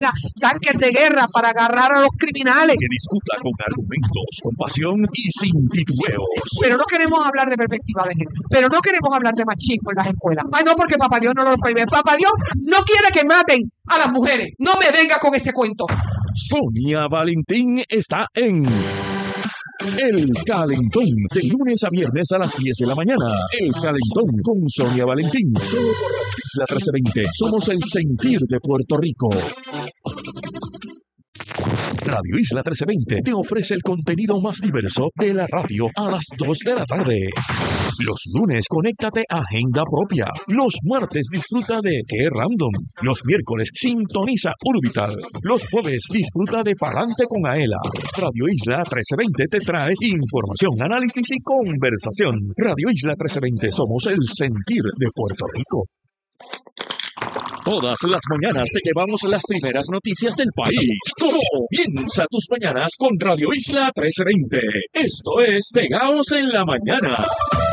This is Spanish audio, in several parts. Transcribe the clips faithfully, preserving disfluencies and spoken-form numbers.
tanques de guerra para agarrar a los criminales. Que discuta con argumentos, con pasión y sin titubeos. Pero no queremos hablar de perspectiva de género. Pero no queremos hablar de machismo en las escuelas. Ay, no, porque Papá Dios no lo prohíbe. Papá Dios no quiere que maten a las mujeres. No me venga con ese cuento. Sonia Valentín está en El Calentón, de lunes a viernes a las diez de la mañana. El Calentón con Sonia Valentín, solo por Radio Isla trece veinte. Somos el sentir de Puerto Rico. Radio Isla trece veinte te ofrece el contenido más diverso de la radio a las dos de la tarde. Los lunes, conéctate a Agenda Propia. Los martes, disfruta de Qué Random. Los miércoles, sintoniza Urbital. Los jueves, disfruta de Palante con Aela. Radio Isla trece veinte te trae información, análisis y conversación. Radio Isla trece veinte, somos el sentir de Puerto Rico. Todas las mañanas te llevamos las primeras noticias del país. Comienza tus mañanas con Radio Isla trece veinte. Esto es Pegados en la Mañana.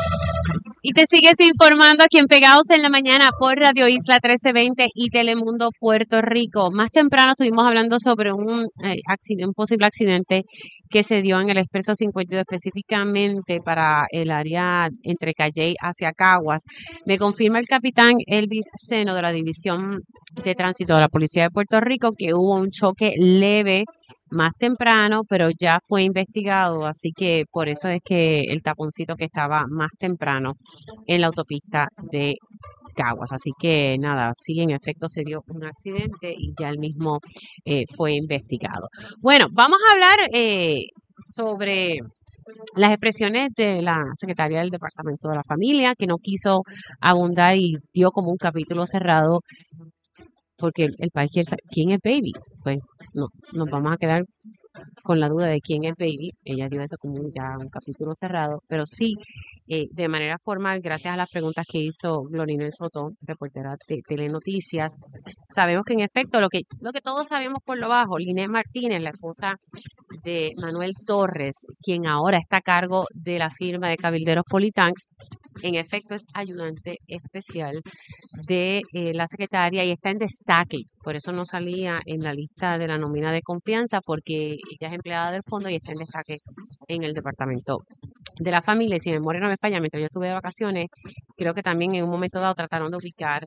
Y te sigues informando aquí en Pegados en la Mañana por Radio Isla trece veinte y Telemundo Puerto Rico. Más temprano estuvimos hablando sobre un, eh, accidente, un posible accidente que se dio en el Expreso cincuenta y dos, específicamente para el área entre Calley hacia Caguas. Me confirma el capitán Elvis Seno de la División de Tránsito de la Policía de Puerto Rico que hubo un choque leve más temprano, pero ya fue investigado, así que por eso es que el taponcito que estaba más temprano en la autopista de Caguas. Así que nada, sí, en efecto se dio un accidente y ya el mismo eh, fue investigado. Bueno, vamos a hablar eh, sobre las expresiones de la secretaria del Departamento de la Familia, que no quiso abundar y dio como un capítulo cerrado porque el, el país quiere saber quién es Baby. Pues no, nos vamos a quedar con la duda de quién es Baby. Ella dio eso como un, ya un capítulo cerrado, pero sí, eh, de manera formal, gracias a las preguntas que hizo Glorinel Soto, reportera de Telenoticias, sabemos que en efecto, lo que, lo que todos sabemos por lo bajo, Linet Martínez, la esposa de Manuel Torres, quien ahora está a cargo de la firma de Cabilderos Politank, en efecto es ayudante especial de eh, la secretaria y está en destaque, por eso no salía en la lista de la nómina de confianza, porque ella es empleada del fondo y está en destaque en el departamento de la familia. Y si mi memoria no me falla, mientras yo estuve de vacaciones, creo que también en un momento dado trataron de ubicar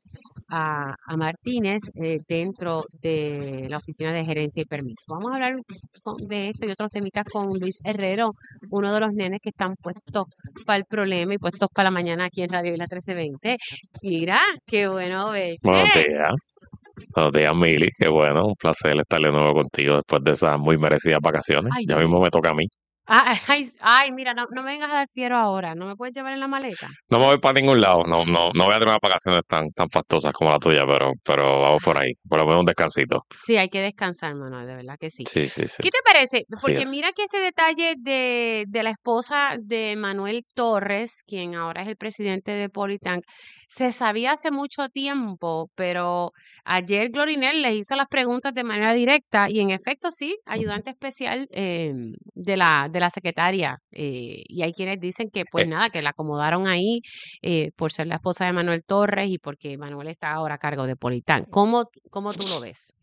a, a Martínez eh, dentro de la oficina de gerencia y permiso. Vamos a hablar con, de esto y otros temitas con Luis Herrero, uno de los nenes que están puestos para el problema y puestos para la mañana aquí en Radio Isla trece veinte. Mira, qué bueno verte. Buenos días. Buenos días, Mili. Qué bueno, un placer estar de nuevo contigo después de esas muy merecidas vacaciones. Ay, Ya no. mismo me toca a mí. Ay, ay, ay, mira, no, no me vengas a dar fiero ahora. ¿No me puedes llevar en la maleta? No me voy para ningún lado, no, no, no voy a tener vacaciones tan, tan fastosas como la tuya, pero, pero vamos por ahí, por lo menos un descansito. Sí, hay que descansar, Manuel, de verdad que sí. Sí, sí, sí. ¿Qué te parece? Así Porque es. mira que ese detalle de, de la esposa de Manuel Torres, quien ahora es el presidente de Politank, se sabía hace mucho tiempo, pero ayer Glorinel les hizo las preguntas de manera directa y en efecto sí, ayudante especial eh, de la de la secretaria. Eh, y hay quienes dicen que pues Eh, nada, que la acomodaron ahí eh, por ser la esposa de Manuel Torres y porque Manuel está ahora a cargo de Politank. ¿Cómo, cómo tú lo ves?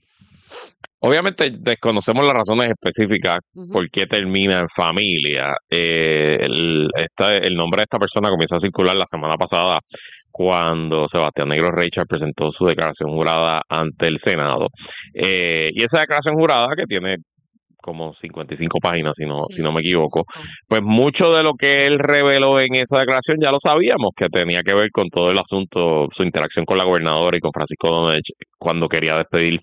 Obviamente desconocemos las razones específicas Ujú. por qué termina en familia. Eh, el, esta- el nombre de esta persona comienza a circular la semana pasada cuando Sebastián Negro Reichard presentó su declaración jurada ante el Senado. Eh, y esa declaración jurada, que tiene como cincuenta y cinco páginas, si no, si Sí. no me equivoco, Oh. pues mucho de lo que él reveló en esa declaración ya lo sabíamos, que tenía que ver con todo el asunto, su interacción con la gobernadora y con Francisco Domecq cuando quería despedir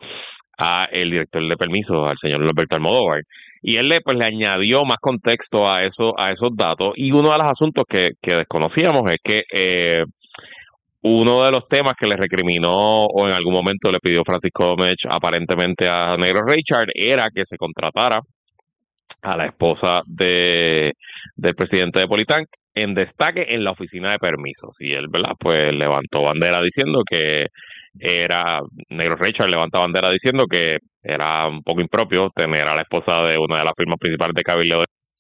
a el director de permisos, al señor Alberto Almodóvar. Y él le, pues, le añadió más contexto a eso, a esos datos. Y uno de los asuntos que, que desconocíamos es que eh, uno de los temas que le recriminó o en algún momento le pidió Francisco Domecq aparentemente a Negro Richard era que se contratara a la esposa de, del presidente de Politank en destaque en la oficina de permisos. Y él, ¿verdad? Pues levantó bandera diciendo que era, Negro Richard levanta bandera diciendo que era un poco impropio tener a la esposa de una de las firmas principales de Cabildo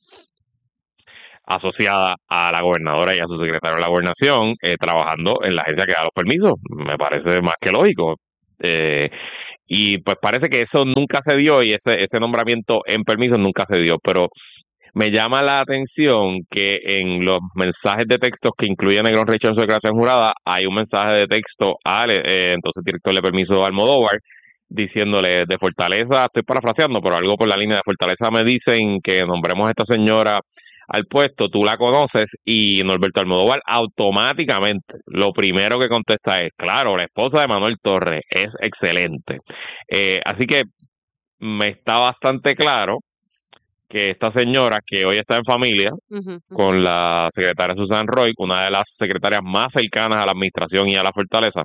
asociada a la gobernadora y a su secretario de la gobernación, eh, trabajando en la agencia que da los permisos. Me parece más que lógico. Eh, y pues parece que eso nunca se dio y ese, ese nombramiento en permiso nunca se dio, pero me llama la atención que en los mensajes de textos que incluye Negrón Richard en su declaración jurada, hay un mensaje de texto al eh, entonces director de permiso Almodóvar, diciéndole de Fortaleza, estoy parafraseando, pero algo por la línea de Fortaleza me dicen que nombremos a esta señora al puesto, tú la conoces, y Norberto Almodóvar automáticamente lo primero que contesta es, claro, la esposa de Manuel Torres es excelente. Eh, así que me está bastante claro que esta señora, que hoy está en familia Ujú, ujú. con la secretaria Susan Roy, una de las secretarias más cercanas a la administración y a la Fortaleza,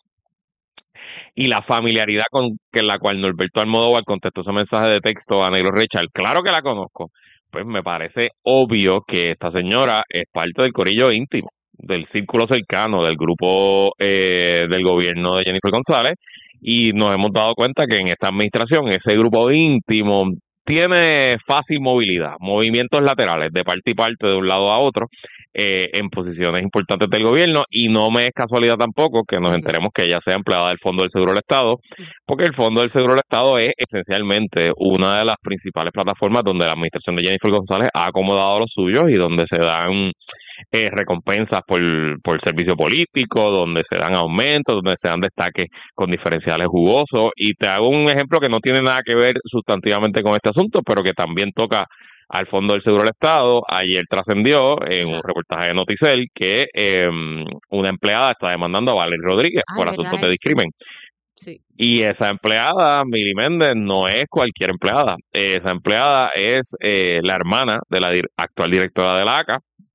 y la familiaridad con que la cual Norberto Almodóvar contestó ese mensaje de texto a Negro Richard, claro que la conozco, pues me parece obvio que esta señora es parte del corillo íntimo, del círculo cercano, del grupo eh, del gobierno de Jennifer González, y nos hemos dado cuenta que en esta administración ese grupo íntimo tiene fácil movilidad, movimientos laterales de parte y parte de un lado a otro eh, en posiciones importantes del gobierno, y no me es casualidad tampoco que nos Ujú. enteremos que ella sea empleada del Fondo del Seguro del Estado, porque el Fondo del Seguro del Estado es esencialmente una de las principales plataformas donde la administración de Jennifer González ha acomodado a los suyos y donde se dan eh, recompensas por, por servicio político, donde se dan aumentos, donde se dan destaques con diferenciales jugosos. Y te hago un ejemplo que no tiene nada que ver sustantivamente con este asunto, pero que también toca al Fondo del Seguro del Estado. Ayer trascendió en un reportaje de Noticel que eh, una empleada está demandando a Valerie Rodríguez Ay, por ¿verdad? asuntos de Eso. discrimen. Sí. Y esa empleada, Mili Méndez, no es cualquier empleada. Esa empleada es eh, la hermana de la dir- actual directora de la A C A.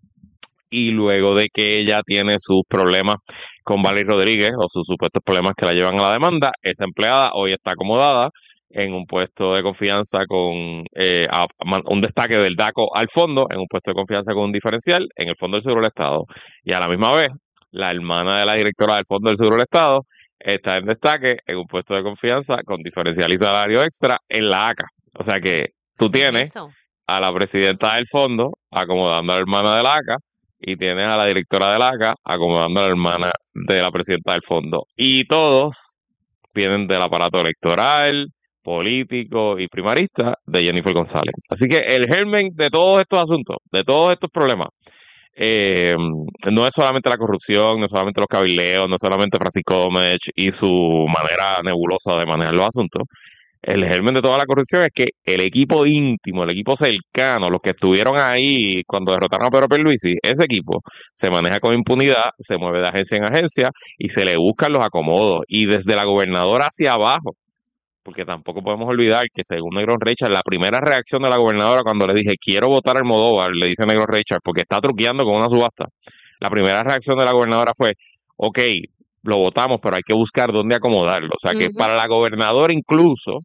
Y luego de que ella tiene sus problemas con Valerie Rodríguez o sus supuestos problemas que la llevan a la demanda, esa empleada hoy está acomodada en un puesto de confianza con eh, a- a- un destaque del DACO al fondo, en un puesto de confianza con un diferencial en el Fondo del Seguro del Estado. Y a la misma vez, la hermana de la directora del Fondo del Seguro del Estado está en destaque en un puesto de confianza con diferencial y salario extra en la A C A. O sea que tú ¿Qué es tienes eso? a la presidenta del fondo acomodando a la hermana de la A C A y tienes a la directora de la A C A acomodando a la hermana de la presidenta del fondo. Y todos vienen del aparato electoral, político y primarista de Jennifer González. Así que el germen de todos estos asuntos, de todos estos problemas, eh, no es solamente la corrupción, no es solamente los cabileos, no es solamente Francisco Domech y su manera nebulosa de manejar los asuntos. El germen de toda la corrupción es que el equipo íntimo, el equipo cercano, los que estuvieron ahí cuando derrotaron a Pedro Pierluisi, ese equipo se maneja con impunidad, se mueve de agencia en agencia y se le buscan los acomodos. Y desde la gobernadora hacia abajo, porque tampoco podemos olvidar que según Negron Richard, la primera reacción de la gobernadora cuando le dije quiero votar a Almodóvar, le dice Negron Richard, porque está truqueando con una subasta. La primera reacción de la gobernadora fue, ok, lo votamos, pero hay que buscar dónde acomodarlo. O sea que Ujú. para la gobernadora incluso,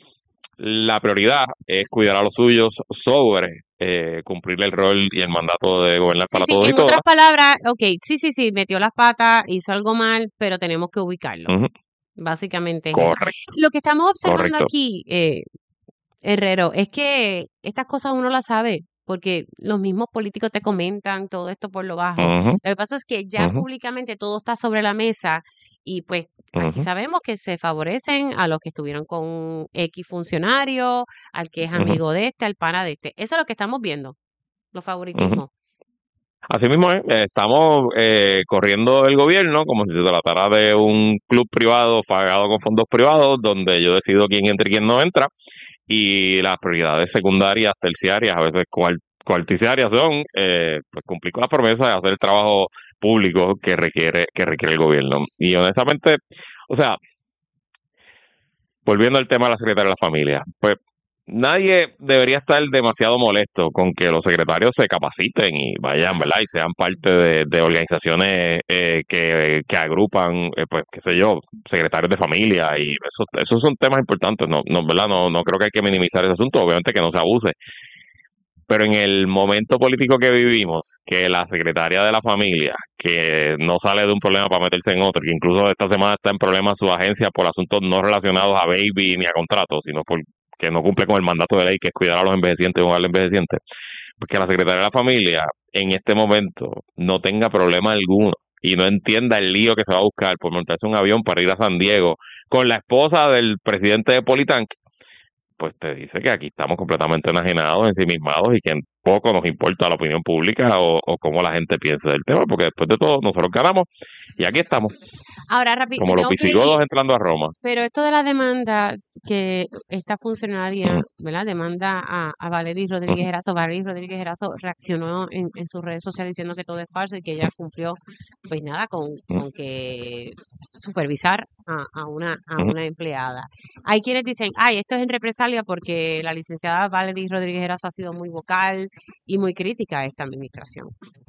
la prioridad es cuidar a los suyos sobre eh, cumplir el rol y el mandato de gobernar Sí, para sí, todos y en todas. otras palabras, ok, sí, sí, sí, metió las patas, hizo algo mal, pero tenemos que ubicarlo. Ujú. Básicamente es eso. Correcto, Lo que estamos observando correcto. aquí, eh, Herrero, es que estas cosas uno las sabe, porque los mismos políticos te comentan todo esto por lo bajo. Ujú, Lo que pasa es que ya ujú, públicamente todo está sobre la mesa y pues aquí ujú, sabemos que se favorecen a los que estuvieron con X funcionario, al que es ujú, amigo de este, al pana de este. Eso es lo que estamos viendo, los ujú. favoritismos. Así mismo es, eh, estamos eh, corriendo el gobierno como si se tratara de un club privado pagado con fondos privados donde yo decido quién entra y quién no entra, y las prioridades secundarias, terciarias, a veces cual- cuarticiarias son eh, pues cumplir con las promesas de hacer el trabajo público que requiere, que requiere el gobierno. Y honestamente, o sea, volviendo al tema de la secretaria de la familia, pues nadie debería estar demasiado molesto con que los secretarios se capaciten y vayan, ¿verdad? Y sean parte de, de organizaciones eh, que, que agrupan, eh, pues, qué sé yo, secretarios de familia, y eso, esos son temas importantes, ¿no? No, ¿verdad? No, no creo que hay que minimizar ese asunto, obviamente que no se abuse. Pero en el momento político que vivimos, que la secretaria de la familia, que no sale de un problema para meterse en otro, que incluso esta semana está en problemas su agencia por asuntos no relacionados a baby ni a contratos, sino porque no cumple con el mandato de ley, que es cuidar a los envejecientes o a los envejecientes, pues que la secretaria de la familia en este momento no tenga problema alguno y no entienda el lío que se va a buscar por montarse un avión para ir a San Diego con la esposa del presidente de Politank, pues te dice que aquí estamos completamente enajenados, ensimismados y que poco nos importa la opinión pública o, o cómo la gente piensa del tema, porque después de todo nosotros ganamos y aquí estamos. Ahora, rápido. Como los visigodos entrando a Roma. Pero esto de la demanda que esta funcionaria, mm. ¿verdad? Demanda a, a Valery Rodríguez Erazo. Mm. Valery Rodríguez Erazo reaccionó en, en sus redes sociales diciendo que todo es falso y que ella cumplió, pues nada, con, mm. con que supervisar a, a, una, a mm. una empleada. Hay quienes dicen, ay, esto es en represalia porque la licenciada Valery Rodríguez Erazo ha sido muy vocal y muy crítica a esta administración.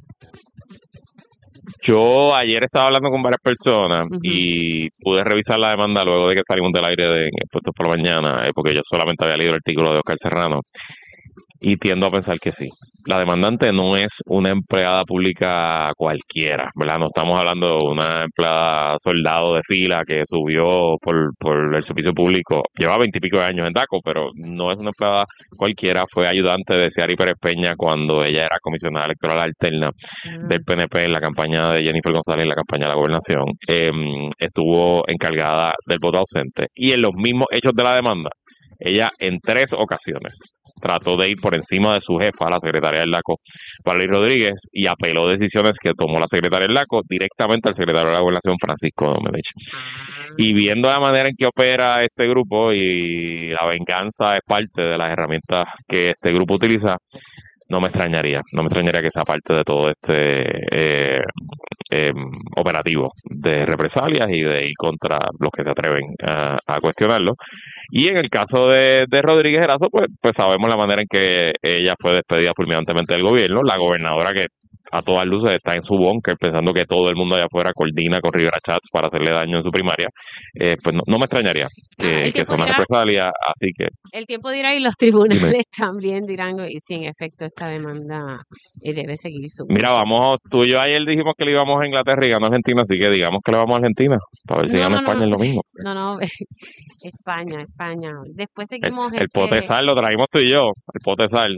Yo ayer estaba hablando con varias personas uh-huh. y pude revisar la demanda luego de que salimos del aire de Puestos por la Mañana, eh, porque yo solamente había leído el artículo de Oscar Serrano y tiendo a pensar que sí. La demandante no es una empleada pública cualquiera, ¿verdad? No estamos hablando de una empleada soldado de fila que subió por, por el servicio público. Lleva veintipico de años en DACO, pero no es una empleada cualquiera. Fue ayudante de Ciari Pérez Peña cuando ella era comisionada electoral alterna uh-huh. del P N P en la campaña de Jennifer González en la campaña de la gobernación. Eh, estuvo encargada del voto ausente. Y en los mismos hechos de la demanda, ella en tres ocasiones trató de ir por encima de su jefa, la secretaria del DACO, Valery Rodríguez, y apeló decisiones que tomó la secretaria del DACO directamente al secretario de la Gobernación, Francisco Domenech. Y viendo la manera en que opera este grupo y la venganza es parte de las herramientas que este grupo utiliza, no me extrañaría, no me extrañaría que sea parte de todo este eh, eh, operativo de represalias y de ir contra los que se atreven a, a cuestionarlo. Y en el caso de, de Rodríguez Erazo, pues, pues sabemos la manera en que ella fue despedida fulminantemente del gobierno, la gobernadora que a todas luces está en su búnker pensando que todo el mundo allá afuera coordina con Rivera Chats para hacerle daño en su primaria, eh, pues no, no me extrañaría que, que sea una represalia, así que... El tiempo dirá y los tribunales dime. También dirán y si en efecto esta demanda eh, debe seguir su... Mira, vamos, tú y yo ayer dijimos que le íbamos a Inglaterra y ganó Argentina, así que digamos que le vamos a Argentina, para ver si no, gana no, España no, es lo mismo. No, no, España, España. Después seguimos... El, el este... pote sal lo traímos tú y yo, el pote sal.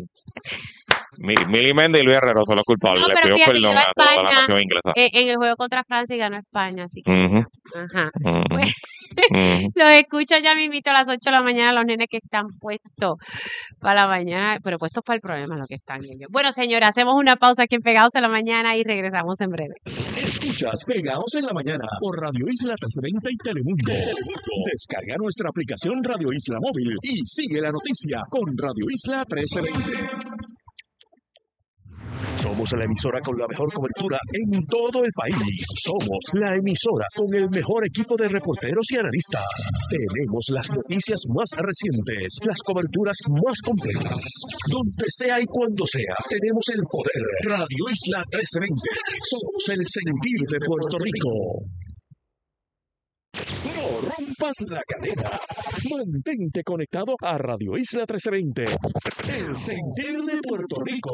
Mili Méndez y Luis Herrero son los culpables. No, Le pido perdón a España, toda la nación inglesa. En, en el juego contra Francia ganó España, así que... Uh-huh. Ajá. Uh-huh. Pues, uh-huh. los escucho ya mismito a las ocho de la mañana, los nenes que están puestos para la mañana, pero puestos para el problema lo que están ellos. Bueno, señora, hacemos una pausa aquí en Pegados en la Mañana y regresamos en breve. Escuchas Pegados en la Mañana por Radio Isla trescientos veinte y Telemundo. Telemundo. Descarga nuestra aplicación Radio Isla Móvil y sigue la noticia con Radio Isla trescientos veinte. Somos la emisora con la mejor cobertura en todo el país. Somos la emisora con el mejor equipo de reporteros y analistas. Tenemos las noticias más recientes, las coberturas más completas. Donde sea y cuando sea, tenemos el poder. Radio Isla trescientos veinte. Somos el sentir de Puerto Rico. No rompas la cadena. Mantente conectado a Radio Isla trescientos veinte. El sentir de Puerto Rico.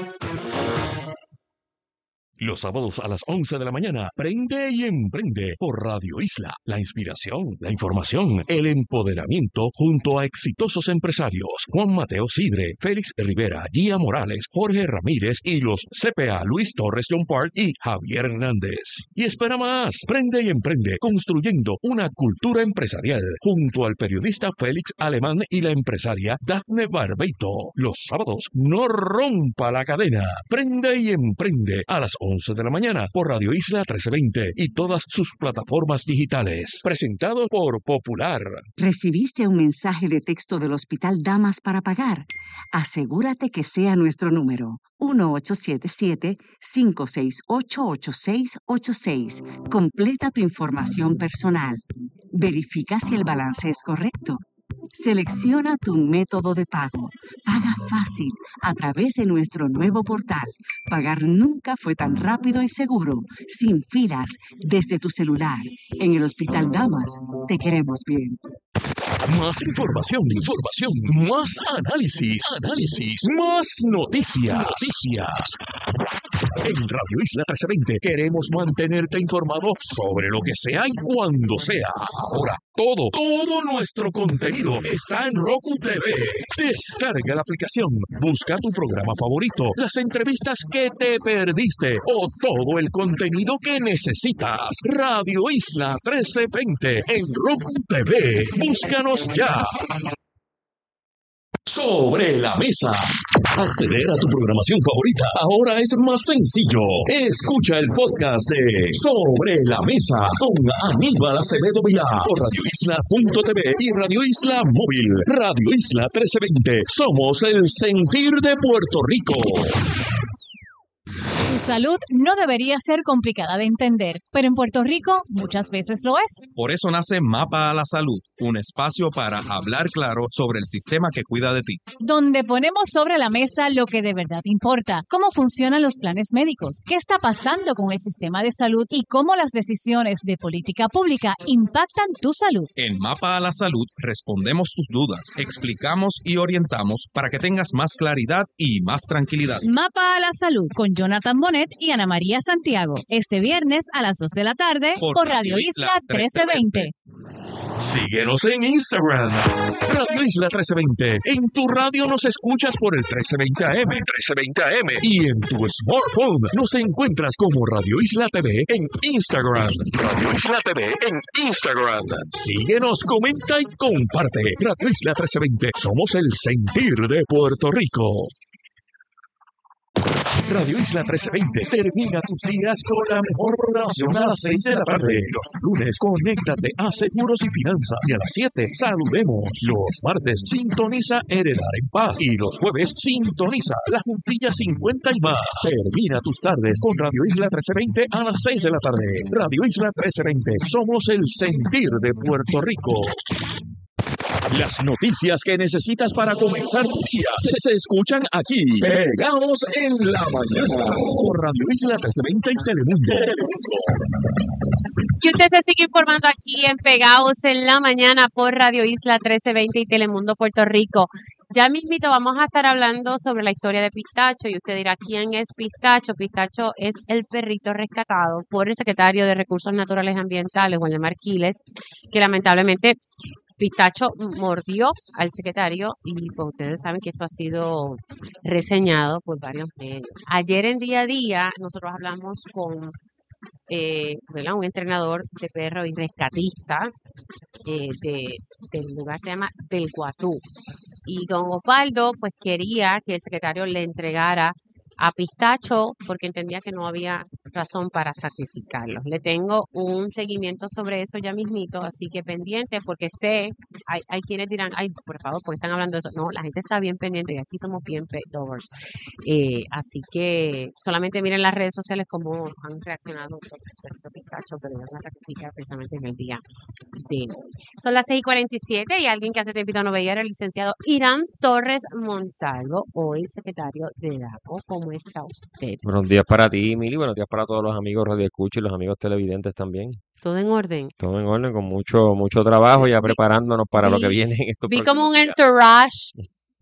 Los sábados a las once de la mañana, Prende y Emprende por Radio Isla. La inspiración, la información, el empoderamiento junto a exitosos empresarios. Juan Mateo Sidre, Félix Rivera, Gia Morales, Jorge Ramírez y los C P A Luis Torres John Park y Javier Hernández. Y espera más, Prende y Emprende construyendo una cultura empresarial junto al periodista Félix Alemán y la empresaria Dafne Barbeito. Los sábados, no rompa la cadena. Prende y Emprende a las once de la mañana por Radio Isla trescientos veinte y todas sus plataformas digitales. Presentado por Popular. ¿Recibiste un mensaje de texto del Hospital Damas para pagar? Asegúrate que sea nuestro número. uno ocho siete siete, cinco seis ocho, ocho seis ocho seis. Completa tu información personal. Verifica si el balance es correcto. Selecciona tu método de pago. Paga fácil a través de nuestro nuevo portal. Pagar nunca fue tan rápido y seguro, sin filas, desde tu celular. En el Hospital Damas, te queremos bien. Más información, información, más análisis, análisis, más noticias, noticias. En Radio Isla trece veinte queremos mantenerte informado sobre lo que sea y cuando sea. Ahora, todo, todo nuestro contenido está en Roku T V. Descarga la aplicación, busca tu programa favorito, las entrevistas que te perdiste o todo el contenido que necesitas. Radio Isla trece veinte en Roku T V. Búscanos ya. Sobre la mesa. Acceder a tu programación favorita ahora es más sencillo. Escucha el podcast de Sobre la Mesa con Aníbal Acevedo Vilá por radio isla punto t v y Radio Isla Móvil. Radio Isla trece veinte. Somos el sentir de Puerto Rico. Tu salud no debería ser complicada de entender, pero en Puerto Rico muchas veces lo es. Por eso nace Mapa a la Salud, un espacio para hablar claro sobre el sistema que cuida de ti. Donde ponemos sobre la mesa lo que de verdad importa, cómo funcionan los planes médicos, qué está pasando con el sistema de salud y cómo las decisiones de política pública impactan tu salud. En Mapa a la Salud respondemos tus dudas, explicamos y orientamos para que tengas más claridad y más tranquilidad. Mapa a la Salud con Jonathan Bonet y Ana María Santiago. Este viernes a las dos de la tarde por, por Radio Isla trece veinte. Síguenos en Instagram, Radio Isla trece veinte. En tu radio nos escuchas por el trece veinte A M, trece veinte A M. Y en tu smartphone nos encuentras como Radio Isla T V en Instagram. Radio Isla T V en Instagram. Síguenos, comenta y comparte. Radio Isla trece veinte. Somos el sentir de Puerto Rico. Radio Isla trece veinte termina tus días con la mejor programación a las seis de la tarde. Los lunes, conéctate a Seguros y Finanzas. Y a las siete, saludemos. Los martes, sintoniza Heredar en Paz. Y los jueves, sintoniza La Juntilla cincuenta y más. Termina tus tardes con Radio Isla trece veinte a las seis de la tarde. Radio Isla trece veinte. Somos el sentir de Puerto Rico. Las noticias que necesitas para comenzar tu día se, se escuchan aquí, pegados en la mañana, por Radio Isla trece veinte y Telemundo. Y usted se sigue informando aquí en Pegados en la Mañana por Radio Isla trece veinte y Telemundo Puerto Rico. Ya mismito vamos a estar hablando sobre la historia de Pistacho y usted dirá, ¿quién es Pistacho? Pistacho es el perrito rescatado por el secretario de Recursos Naturales y Ambientales, Waldemar Quiles, que lamentablemente Pistacho mordió al secretario y pues ustedes saben que esto ha sido reseñado por varios medios. Ayer en Día a Día nosotros hablamos con eh, ¿verdad? un entrenador de perro y rescatista eh, de, del lugar, se llama Del Guatú. Y don Osvaldo pues quería que el secretario le entregara a Pistacho porque entendía que no había razón para sacrificarlo. Le tengo un seguimiento sobre eso ya mismito, así que pendiente porque sé, hay, hay quienes dirán, ay, por favor, porque están hablando de eso. No, la gente está bien pendiente y aquí somos bien pet lovers. Eh, así que solamente miren las redes sociales cómo han reaccionado sobre el perrito Pistacho, pero lo van a sacrificar precisamente en el día de hoy. Son las seis y cuarenta y siete y alguien que hace tiempito no veía era el licenciado Irán Torres Montalvo, hoy secretario de DACO. ¿Cómo está usted? Buenos días para ti, Mili. Buenos días para todos los amigos Radio Escucha y los amigos televidentes también. ¿Todo en orden? Todo en orden, con mucho mucho trabajo, ya preparándonos para vi, lo que viene en estos Vi como un entourage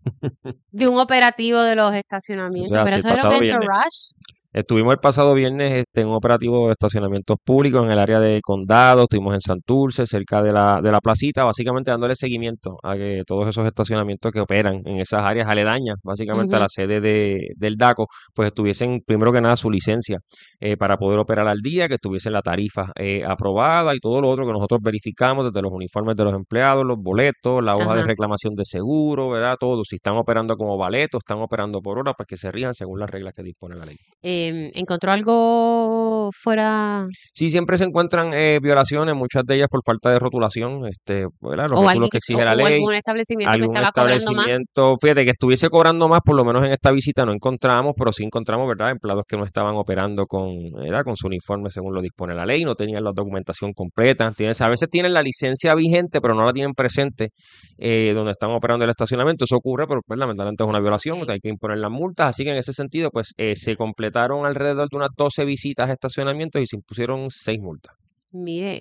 de un operativo de los estacionamientos. O sea, ¿Pero sí, eso era un viernes. entourage? Estuvimos el pasado viernes este, en un operativo de estacionamientos públicos en el área de Condado, estuvimos en Santurce, cerca de la, de la placita, básicamente dándole seguimiento a que todos esos estacionamientos que operan en esas áreas aledañas, básicamente Ujú. a la sede de, del DACO, pues estuviesen primero que nada su licencia eh, para poder operar al día, que estuviesen la tarifa eh, aprobada y todo lo otro que nosotros verificamos desde los uniformes de los empleados, los boletos, la hoja Ajá. de reclamación de seguro, ¿verdad? Todo, si están operando como baletos, están operando por hora, pues que se rijan según las reglas que dispone la ley. Eh, ¿Encontró algo fuera Sí, siempre se encuentran eh, violaciones, muchas de ellas por falta de rotulación, este, ¿verdad? Los o rótulos alguien que que, exige o, la o ley, algún establecimiento que algún estaba cobrando más? establecimiento, fíjate que estuviese cobrando más, por lo menos en esta visita no encontramos, pero sí encontramos, ¿verdad? Empleados que no estaban operando con, ¿verdad? Con su uniforme según lo dispone la ley, no tenían la documentación completa, tienes, a veces tienen la licencia vigente, pero no la tienen presente eh, donde están operando el estacionamiento. Eso ocurre, pero pues, lamentablemente es una violación, o sea, hay que imponer las multas, así que en ese sentido, pues eh, se completaron alrededor de unas doce visitas a estacionamientos y se impusieron seis multas. Mire,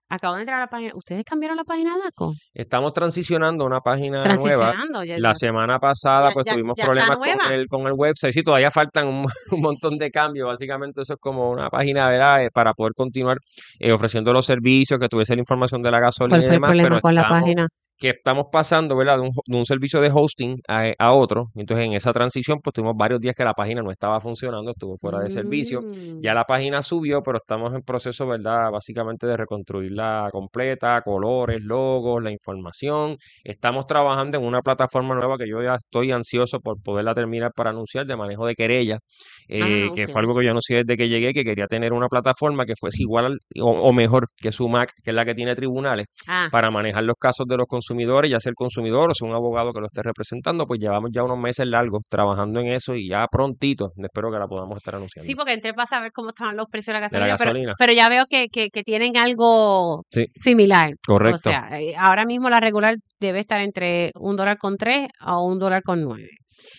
acabo de entrar a la página. ¿Ustedes cambiaron la página de DACO? Estamos transicionando a una página nueva. Transicionando. Ya, La ya, semana pasada ya, pues ya, tuvimos ya está problemas con nueva. el, con el website. Sí, todavía faltan un, un montón de cambios. Básicamente eso es como una página, ¿verdad? Eh, para poder continuar eh, ofreciendo los servicios, que tuviese la información de la gasolina ¿Cuál y fue el demás, pero problema con la estamos, página? que estamos pasando, ¿verdad? De un, de un servicio de hosting a, a otro. Entonces en esa transición pues tuvimos varios días que la página no estaba funcionando, estuvo fuera de servicio. Mm. Ya la página subió, pero estamos en proceso, ¿verdad? Básicamente de reconstruirla completa, colores, logos, la información. Estamos trabajando en una plataforma nueva que yo ya estoy ansioso por poderla terminar para anunciar, de manejo de querella, eh, Ah, que ok. fue algo que yo anuncié desde que llegué, que quería tener una plataforma que fuese igual al- o, o mejor que Sumac, que es la que tiene tribunales, Ah, para manejar los casos de los consumidores, ya sea el consumidor o sea un abogado que lo esté representando. Pues llevamos ya unos meses largos trabajando en eso y ya prontito espero que la podamos estar anunciando. sí, porque entré para saber cómo estaban los precios de la De la gasolina, pero, gasolina. pero ya veo que, que, que tienen algo Sí, similar. O correcto. sea, eh, ahora mismo la regular debe estar entre un dólar con tres a un dólar con nueve.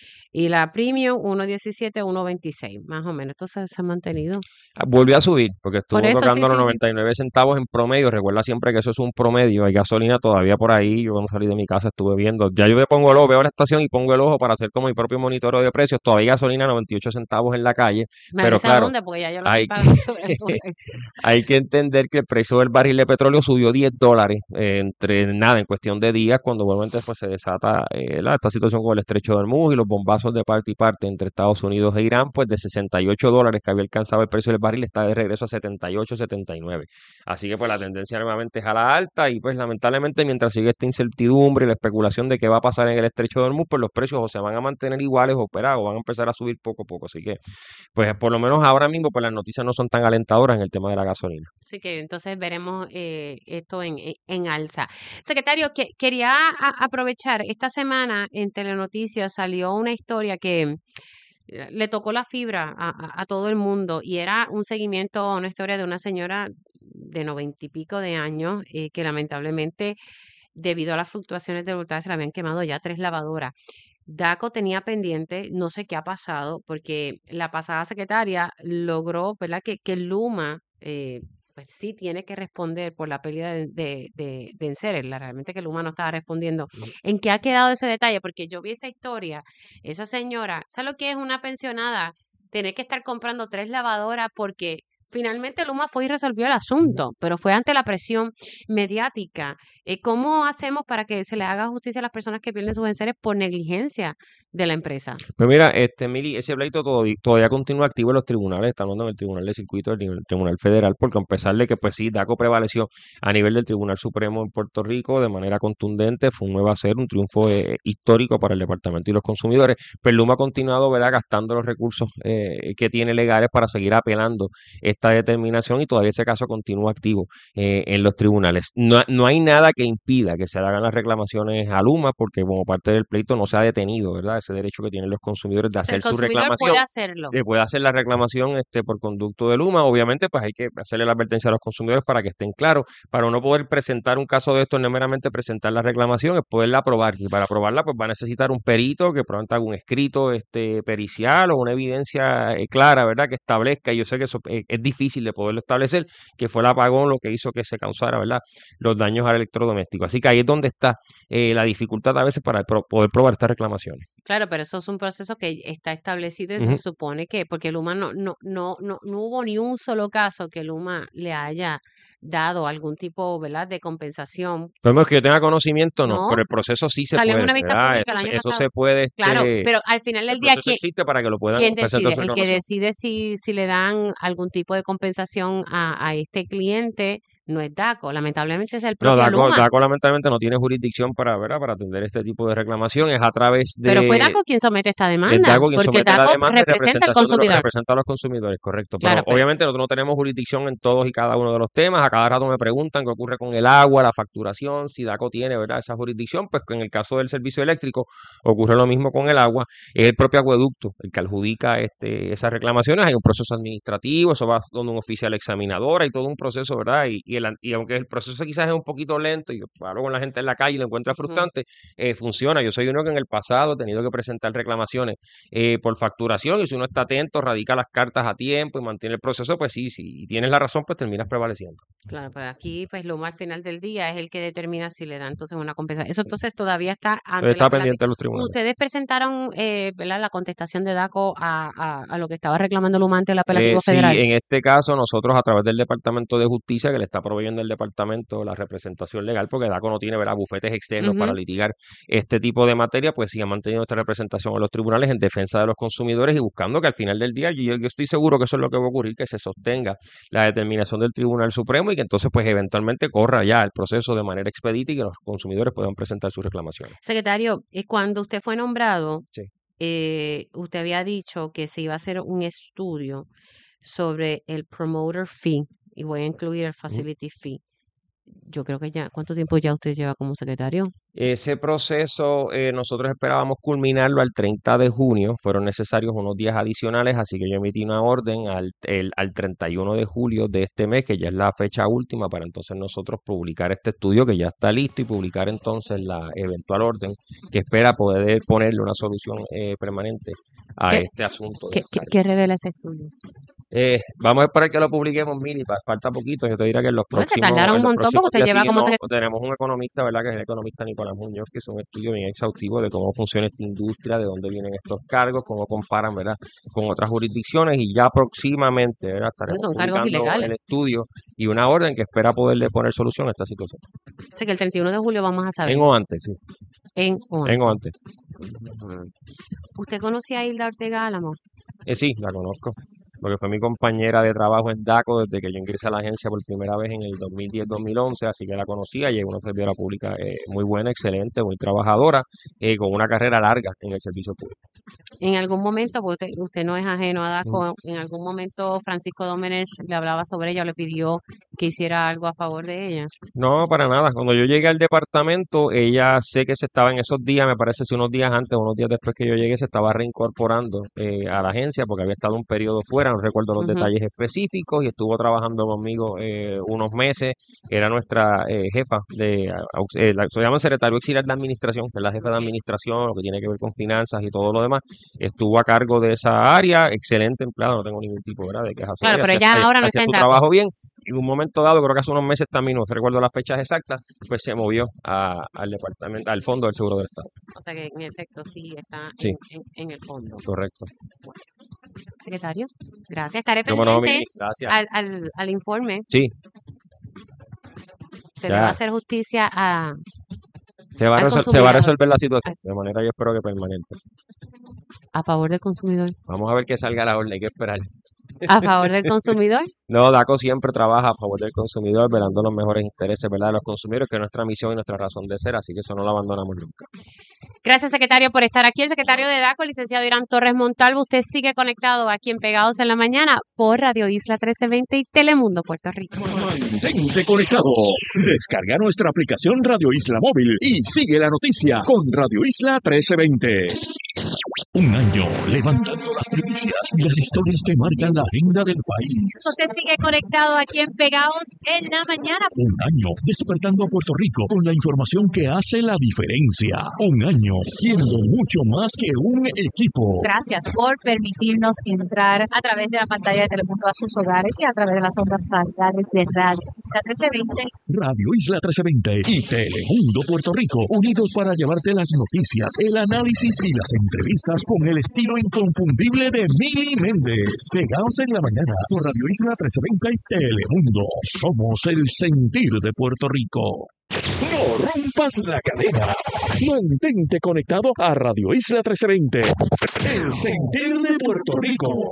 Y la premium, uno diecisiete, uno veintiséis, más o menos. Entonces se ha mantenido. Ah, volvió a subir porque estuvo Por eso, sí, tocando los sí, sí. noventa y nueve centavos en promedio. Recuerda siempre que eso es un promedio. Hay gasolina todavía por ahí. Yo cuando salí de mi casa estuve viendo. Ya yo me pongo el ojo, veo la estación y pongo el ojo para hacer como mi propio monitoreo de precios. Todavía hay gasolina noventa y ocho centavos en la calle. Me Pero avisa claro, dónde, porque ya yo lo hay estoy pagando sobre el dólar. hay que entender que el precio del barril de petróleo subió diez dólares eh, entre nada, en cuestión de días, cuando nuevamente pues, se desata eh, la, esta situación con el estrecho de Hormuz y los bombazos de parte y parte entre Estados Unidos e Irán. Pues de sesenta y ocho dólares que había alcanzado el precio del barril está de regreso a setenta y ocho, setenta y nueve. Así que pues la tendencia nuevamente es a la alta y pues lamentablemente mientras sigue esta incertidumbre y la especulación de qué va a pasar en el estrecho de Hormuz, pues los precios o se van a mantener iguales o, o van a empezar a subir poco a poco. Así que pues por lo menos ahora mismo pues las noticias no son tan alentadoras en el tema de la gasolina. Así que entonces veremos eh, esto en, en, en alza. Secretario, que, quería a, aprovechar, esta semana en Telenoticias salió una historia que le tocó la fibra a, a, a todo el mundo y era un seguimiento a una historia de una señora de noventa y pico de años eh, que lamentablemente debido a las fluctuaciones del voltaje se le habían quemado ya tres lavadoras. DACO tenía pendiente, no sé qué ha pasado, porque la pasada secretaria logró, ¿verdad?, que, que Luma, eh, pues sí tiene que responder por la pérdida de, de, de, de enseres. La, realmente que Luma no estaba respondiendo. ¿En qué ha quedado ese detalle? Porque yo vi esa historia, esa señora, ¿sabe lo que es una pensionada? Tener que estar comprando tres lavadoras porque finalmente Luma fue y resolvió el asunto, pero fue ante la presión mediática. Eh, ¿Cómo hacemos para que se le haga justicia a las personas que pierden sus enseres por negligencia de la empresa? Pues mira, este Mili, ese pleito todavía, todavía continúa activo en los tribunales, está hablando en el Tribunal de Circuito, el, el Tribunal Federal, porque a pesar de que pues sí, DACO prevaleció a nivel del Tribunal Supremo en Puerto Rico de manera contundente, fue un nuevo hacer, un triunfo eh, histórico para el Departamento y los consumidores, pero Luma ha continuado, ¿verdad?, gastando los recursos eh, que tiene legales para seguir apelando esta determinación y todavía ese caso continúa activo eh, en los tribunales. No, no hay nada que impida que se hagan las reclamaciones a Luma porque como parte del pleito no se ha detenido, ¿verdad?, ese derecho que tienen los consumidores de hacer El su consumidor reclamación. puede hacerlo. Se puede hacer la reclamación este, por conducto de Luma. Obviamente, pues hay que hacerle la advertencia a los consumidores para que estén claros. Para no poder presentar un caso de esto, no es meramente presentar la reclamación, es poderla aprobar. Y para aprobarla, pues va a necesitar un perito que probablemente haga un escrito este, pericial o una evidencia eh, clara, ¿verdad?, que establezca. Y yo sé que eso eh, es difícil de poderlo establecer, que fue el apagón lo que hizo que se causara, ¿verdad?, los daños al electrodoméstico. Así que ahí es donde está eh, la dificultad a veces para pro poder probar estas reclamaciones. Claro, pero eso es un proceso que está establecido y Uh-huh. se supone que, porque Luma no, no, no, no, no hubo ni un solo caso que Luma le haya dado algún tipo, ¿verdad?, de compensación. Pero que yo tenga conocimiento, no, No, pero el proceso sí se salió en puede, una vista ¿verdad? pública el Eso, año eso pasado. se puede, Claro, este, pero al final el del día, proceso ¿quién, existe para que lo puedan quién presentar decide? su El que reclamación. decide si, si le dan algún tipo de compensación a, a este cliente no es DACO, lamentablemente es el No, propio DACO, Luma. DACO lamentablemente no tiene jurisdicción para, ¿verdad?, para atender este tipo de reclamaciones a través de... Pero fue DACO quien somete esta Es demanda, DACO quien porque somete la DACO demanda en representa al representación de los, consumidor. representa a los consumidores, correcto. Pero Claro, pero obviamente nosotros no tenemos jurisdicción en todos y cada uno de los temas. A cada rato me preguntan qué ocurre con el agua, la facturación, si DACO tiene, ¿verdad?, esa jurisdicción. Pues en el caso del servicio eléctrico ocurre lo mismo con el agua. Es el propio acueducto el que adjudica este, esas reclamaciones. Hay un proceso administrativo, eso va donde un oficial examinador, hay todo un proceso, ¿verdad? Y, y y, el, y aunque el proceso quizás es un poquito lento, y yo hablo con la gente en la calle y lo encuentra frustrante, uh-huh. eh, funciona. Yo soy uno que en el pasado he tenido que presentar reclamaciones eh, por facturación, y si uno está atento, radica las cartas a tiempo y mantiene el proceso, pues sí, sí, y tienes la razón, pues terminas prevaleciendo. Claro, pero aquí pues lo más al final del día es el que determina si le da entonces una compensación. Eso entonces todavía está ante está pendiente de los tribunales. Ustedes presentaron eh, ¿verdad? la contestación de DACO a, a, a lo que estaba reclamando Luma ante el apelativo eh, federal. Sí, en este caso nosotros a través del Departamento de Justicia, que le está proveyendo el departamento la representación legal, porque DACO no tiene, ¿verdad?, bufetes externos uh-huh. para litigar este tipo de materia, pues sí ha mantenido nuestra representación en los tribunales en defensa de los consumidores y buscando que al final del día, yo, yo estoy seguro que eso es lo que va a ocurrir, que se sostenga la determinación del Tribunal Supremo y que entonces pues eventualmente corra ya el proceso de manera expedita y que los consumidores puedan presentar sus reclamaciones. Secretario, cuando usted fue nombrado, sí. eh, usted había dicho que se iba a hacer un estudio sobre el promoter fee, y voy a incluir el facility uh-huh. fee. Yo creo que ya, ¿cuánto tiempo ya usted lleva como secretario? Ese proceso eh, nosotros esperábamos culminarlo al treinta de junio, fueron necesarios unos días adicionales, así que yo emití una orden al, el, al treinta y uno de julio de este mes, que ya es la fecha última, para entonces nosotros publicar este estudio que ya está listo y publicar entonces la eventual orden que espera poder ponerle una solución eh, permanente a ¿Qué, este asunto. ¿Qué, ¿qué, ¿Qué revela ese estudio? Eh, vamos a esperar que lo publiquemos, Mili, falta poquito, yo te diría que en los no, próximos... Se tardaron un montón porque usted lleva sí, como... No, se... Tenemos un economista, ¿verdad?, que es el economista Nicolás Muñoz, que es un estudio bien exhaustivo de cómo funciona esta industria, de dónde vienen estos cargos, cómo comparan, ¿verdad?, con otras jurisdicciones, y ya próximamente, ¿verdad?, estaremos son cargos ilegales. El estudio y una orden que espera poderle poner solución a esta situación. O sea que el treinta y uno de julio vamos a saber. En o antes, sí. En o antes. En o antes. ¿Usted conocía a Hilda Ortega Álamo? Eh, sí, la conozco, porque fue mi compañera de trabajo en DACO desde que yo ingresé a la agencia por primera vez en el dos mil diez dos mil once, así que la conocía, y es una servidora pública eh, muy buena, excelente, muy trabajadora, eh, con una carrera larga en el servicio público. En algún momento, porque usted, usted no es ajeno a DACO, mm. en algún momento Francisco Domenech le hablaba sobre ella o le pidió que hiciera algo a favor de ella. No, para nada. Cuando yo llegué al departamento, ella sé que se estaba en esos días, me parece si unos días antes, unos días después que yo llegué, se estaba reincorporando eh, a la agencia porque había estado un periodo fuera, no recuerdo los uh-huh. detalles específicos, y estuvo trabajando conmigo eh, unos meses. Era nuestra eh, jefa de, eh, la, se llama secretario auxiliar de administración, que es la jefa de administración, lo que tiene que ver con finanzas y todo lo demás. Estuvo a cargo de esa área, excelente empleada, no tengo ningún tipo, ¿verdad?, de quejas. Claro, pero ella ahora no está en su trabajo bien. En un momento dado, creo que hace unos meses también, no recuerdo las fechas exactas, pues se movió a, al departamento, al Fondo del Seguro del Estado. O sea que en efecto sí está sí. En, en, en el fondo. Correcto. Bueno. Secretario, gracias. Estaré pendiente no, no, gracias. Al, al, al informe. Sí. Se ya. le va a hacer justicia a... Se va, a resol- se va a resolver la situación, de manera yo espero que permanente. ¿A favor del consumidor? Vamos a ver que salga la orden, hay que esperar. ¿A favor del consumidor? No, DACO siempre trabaja a favor del consumidor, velando los mejores intereses, ¿verdad?, de los consumidores, que es nuestra misión y nuestra razón de ser, así que eso no lo abandonamos nunca. Gracias, secretario, por estar aquí. El secretario de DACO, el licenciado Irán Torres Montalvo. Usted sigue conectado aquí en Pegados en la Mañana por Radio Isla trece veinte y Telemundo Puerto Rico. Mantente conectado. Descarga nuestra aplicación Radio Isla Móvil y sigue la noticia con Radio Isla trece veinte. Un año levantando las primicias y las historias que marcan la agenda del país. Usted sigue conectado aquí en Pegados en la Mañana. Un año despertando a Puerto Rico con la información que hace la diferencia. Un año siendo mucho más que un equipo. Gracias por permitirnos entrar a través de la pantalla de Telemundo a sus hogares y a través de las ondas radiales de Radio Isla trece veinte. Radio Isla trece veinte y Telemundo Puerto Rico, unidos para llevarte las noticias, el análisis y las entrevistas con el estilo inconfundible de Mili Méndez. Pegados en la Mañana por Radio Isla trece veinte y Telemundo. Somos el sentir de Puerto Rico. No rompas la cadena. Mantente conectado a Radio Isla trece veinte. El sentir de Puerto Rico.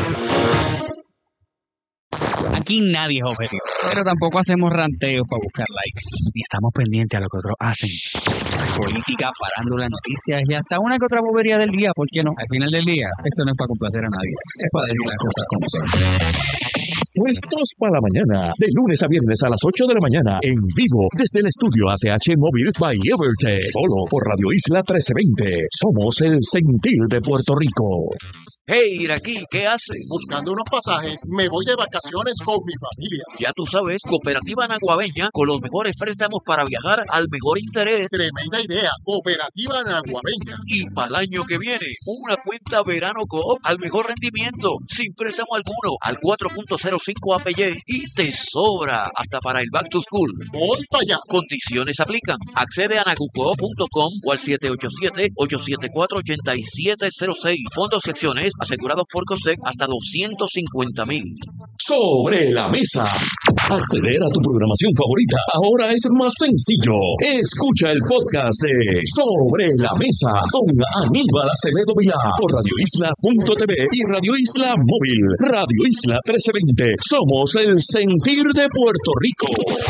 Aquí nadie es objetivo, pero tampoco hacemos ranteos para buscar likes. Ni estamos pendientes a lo que otros hacen. Política, farándula, noticias y hasta una que otra bobería del día, ¿por qué no? Al final del día, esto no es para complacer a nadie, es para decir las cosas como son. Puestos para la mañana, de lunes a viernes a las ocho de la mañana, en vivo, desde el estudio A T H Móvil by Evertech, solo por Radio Isla trece veinte. Somos el sentir de Puerto Rico. Hey, Iraquí, ¿qué haces? Buscando unos pasajes. Me voy de vacaciones con mi familia. Ya tú sabes, Cooperativa Naguabeña, con los mejores préstamos para viajar al mejor interés. Tremenda idea, Cooperativa Naguabeña. Y para el año que viene, una cuenta Verano Coop al mejor rendimiento, sin préstamo alguno, al cuatro punto cero cinco A P Y y te sobra hasta para el Back to School. Voy para allá. Condiciones aplican. Accede a nagucoop punto com o al siete ocho siete, ocho siete cuatro, ocho siete cero seis. Fondos secciones asegurados por COSEC hasta doscientos cincuenta mil. Sobre la mesa. Acceder a tu programación favorita ahora es más sencillo. Escucha el podcast de Sobre la Mesa con Aníbal Acevedo Vilá por radio isla punto t v y Radio Isla Móvil. Radio Isla trece veinte. Somos el sentir de Puerto Rico.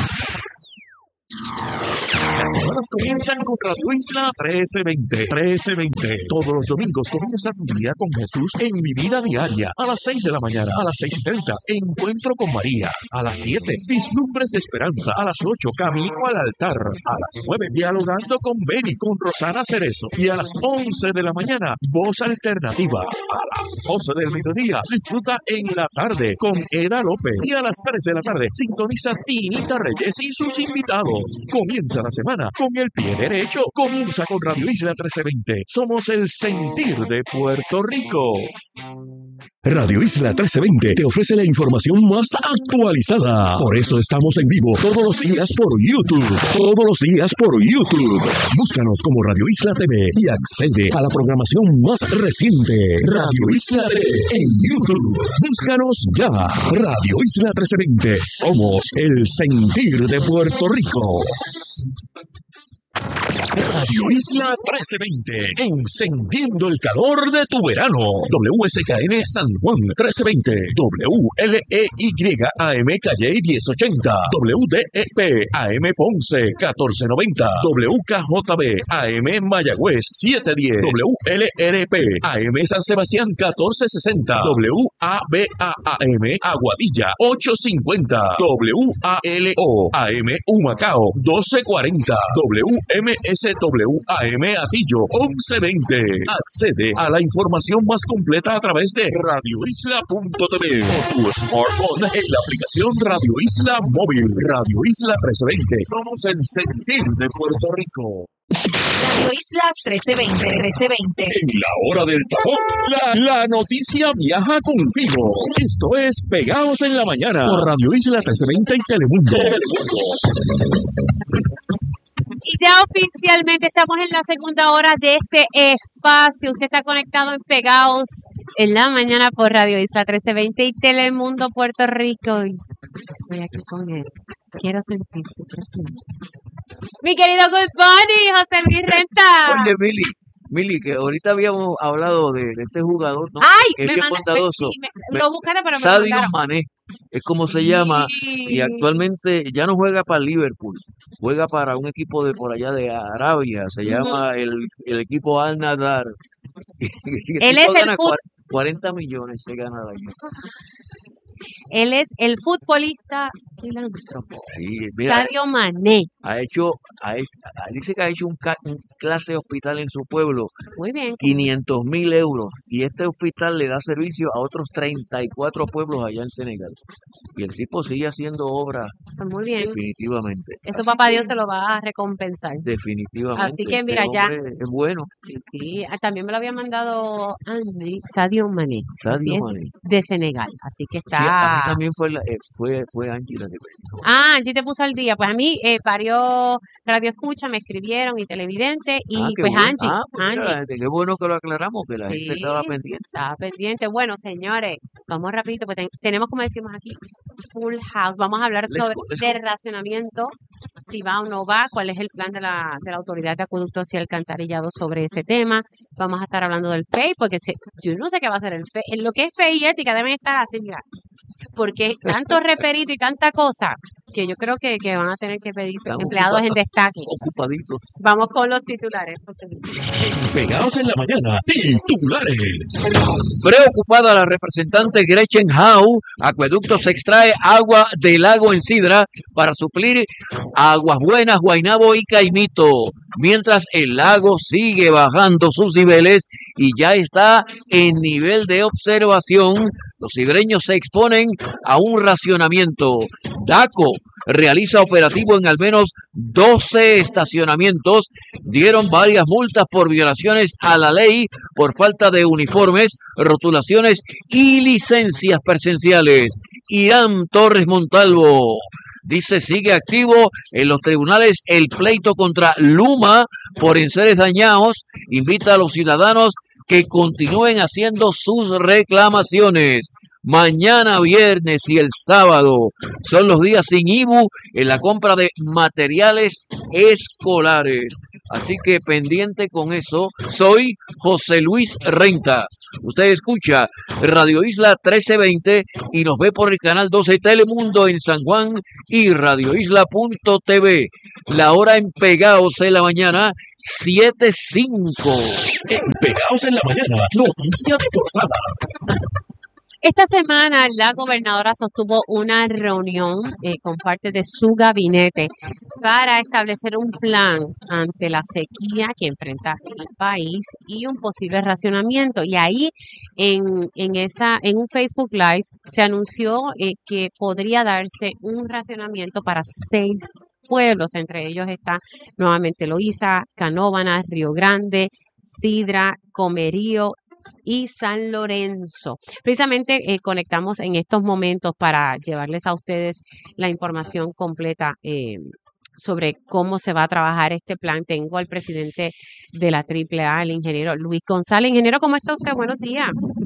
Las semanas comienzan con Radio Isla trece veinte. trece veinte. Todos los domingos comienza un día con Jesús en Mi Vida Diaria. A las seis de la mañana, a las seis y treinta, Encuentro con María. A las siete, Vislumbres de Esperanza. A las ocho, Camino al Altar. A las nueve, Dialogando con Beni, con Rosana Cerezo. Y a las once de la mañana, Voz Alternativa. A las doce del mediodía, disfruta En la Tarde con Eda López. Y a las tres de la tarde, sintoniza Tinita Reyes y sus invitados. Comienza la semana con el pie derecho. Comienza con Radio Isla trece veinte. Somos el sentir de Puerto Rico. Radio Isla trece veinte te ofrece la información más actualizada. Por eso estamos en vivo todos los días por YouTube. Todos los días por YouTube. Búscanos como Radio Isla T V y accede a la programación más reciente. Radio Isla T V en YouTube. Búscanos ya. Radio Isla trece veinte. Somos el sentir de Puerto Rico. Radio Isla trece veinte, encendiendo el calor de tu verano. W S K N San Juan trece veinte, W L E Y A M Calle diez ochenta, W D E P A M Ponce catorce noventa, W K J B A M Mayagüez siete diez, W L R P A M San Sebastián catorce sesenta, W A B A A M Aguadilla ocho cincuenta, W A L O A M Humacao doce cuarenta, W M S W A M Atillo once veinte. Accede a la información más completa a través de radio isla punto t v o tu smartphone en la aplicación Radio Isla Móvil. Radio Isla trece veinte. Somos el sentir de Puerto Rico. Radio Isla trece veinte, trece veinte. En la hora del tapón, la, la noticia viaja contigo. Esto es Pegados en la Mañana por Radio Isla trece veinte y Telemundo. Y ya oficialmente estamos en la segunda hora de este espacio. Usted está conectado en Pegados en la Mañana por Radio Isla trece veinte y Telemundo Puerto Rico. Y estoy aquí con él. Quiero sentir su presencia. Mi querido Good Morning, José Luis Renta. Oye, Mili, Mili, que ahorita habíamos hablado de, de este jugador, ¿no? Ay, que es me bien manda, bondadoso. me, me, lo buscaron, pero me Sadio lo mandaron. Mané, es como se llama, y actualmente ya no juega para Liverpool, juega para un equipo de por allá de Arabia, se llama el, el equipo Al Nassr. Él es el fut... cuarenta millones se gana de ahí. Él es el futbolista filántropo. Sí, mira, Sadio Mané. Ha hecho, ha hecho, dice que ha hecho un, ca, un clase hospital en su pueblo. Muy bien. quinientos mil euros. Y este hospital le da servicio a otros treinta y cuatro pueblos allá en Senegal. Y el tipo sigue haciendo obra. Muy bien. Definitivamente. Eso Así papá que, Dios se lo va a recompensar. Definitivamente. Así que mira, este ya. Es bueno. Sí, sí. También me lo había mandado Andy, Sadio Mané. Sadio Mané. De Senegal. Así que está. Sí, a mí también fue, la, eh, fue, fue Angie la que me... Ah, Angie te puso al día. Pues a mí, eh, varios Radio Escucha me escribieron y televidente. Y ah, pues bueno. Angie. Ah, pues Angie. Mira, qué bueno que lo aclaramos, que la Sí, gente estaba pendiente. Estaba pendiente. Bueno, señores, vamos rapidito, pues ten, tenemos, como decimos aquí, full house. Vamos a hablar Let's sobre go, let's de go. racionamiento, si va o no va, cuál es el plan de la, de la Autoridad de Acueductos y Alcantarillado sobre ese tema. Vamos a estar hablando del F E I, porque se, yo no sé qué va a ser el F E I. En lo que es F E I y ética deben estar así, mira, porque tanto reperito y tanta cosa que yo creo que, que van a tener que pedir Están empleados ocupa- en destaque. Ocupaditos. Vamos con los titulares, José Luis. Pegados en la mañana, titulares. Preocupada la representante Gretchen Howe, Acueductos extrae agua del lago en Sidra para suplir Aguas Buenas, Guaynabo y Caimito, mientras el lago sigue bajando sus niveles y ya está en nivel de observación. Los sidreños se exponen a un racionamiento. DACO realiza operativo en al menos doce estacionamientos. Dieron varias multas por violaciones a la ley por falta de uniformes, rotulaciones y licencias presenciales. Irán Torres Montalvo dice sigue activo en los tribunales el pleito contra Luma por enseres dañados. Invita a los ciudadanos que continúen haciendo sus reclamaciones. Mañana viernes y el sábado son los días sin I B U en la compra de materiales escolares. Así que pendiente con eso. Soy José Luis Renta. Usted escucha Radio Isla trece veinte y nos ve por el canal doce Telemundo en San Juan y radio isla punto t v. La hora en Pegaos en la mañana, siete cinco. En Pegados en la mañana, noticia de portada. Esta semana la gobernadora sostuvo una reunión eh, con parte de su gabinete para establecer un plan ante la sequía que enfrenta el país y un posible racionamiento. Y ahí en, en, esa, en un Facebook Live se anunció eh, que podría darse un racionamiento para seis pueblos. Entre ellos está nuevamente Loíza, Canóvanas, Río Grande, Sidra, Comerío y San Lorenzo. Precisamente eh, conectamos en estos momentos para llevarles a ustedes la información completa eh, sobre cómo se va a trabajar este plan. Tengo al presidente de la triple A, el ingeniero Luis González. Ingeniero, ¿cómo está usted? Buenos días.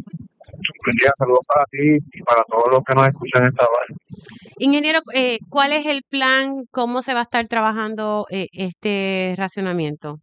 Buen día, saludos para ti y para todos los que nos escuchan esta hora. Ingeniero, eh, ¿cuál es el plan? ¿Cómo se va a estar trabajando eh, este racionamiento?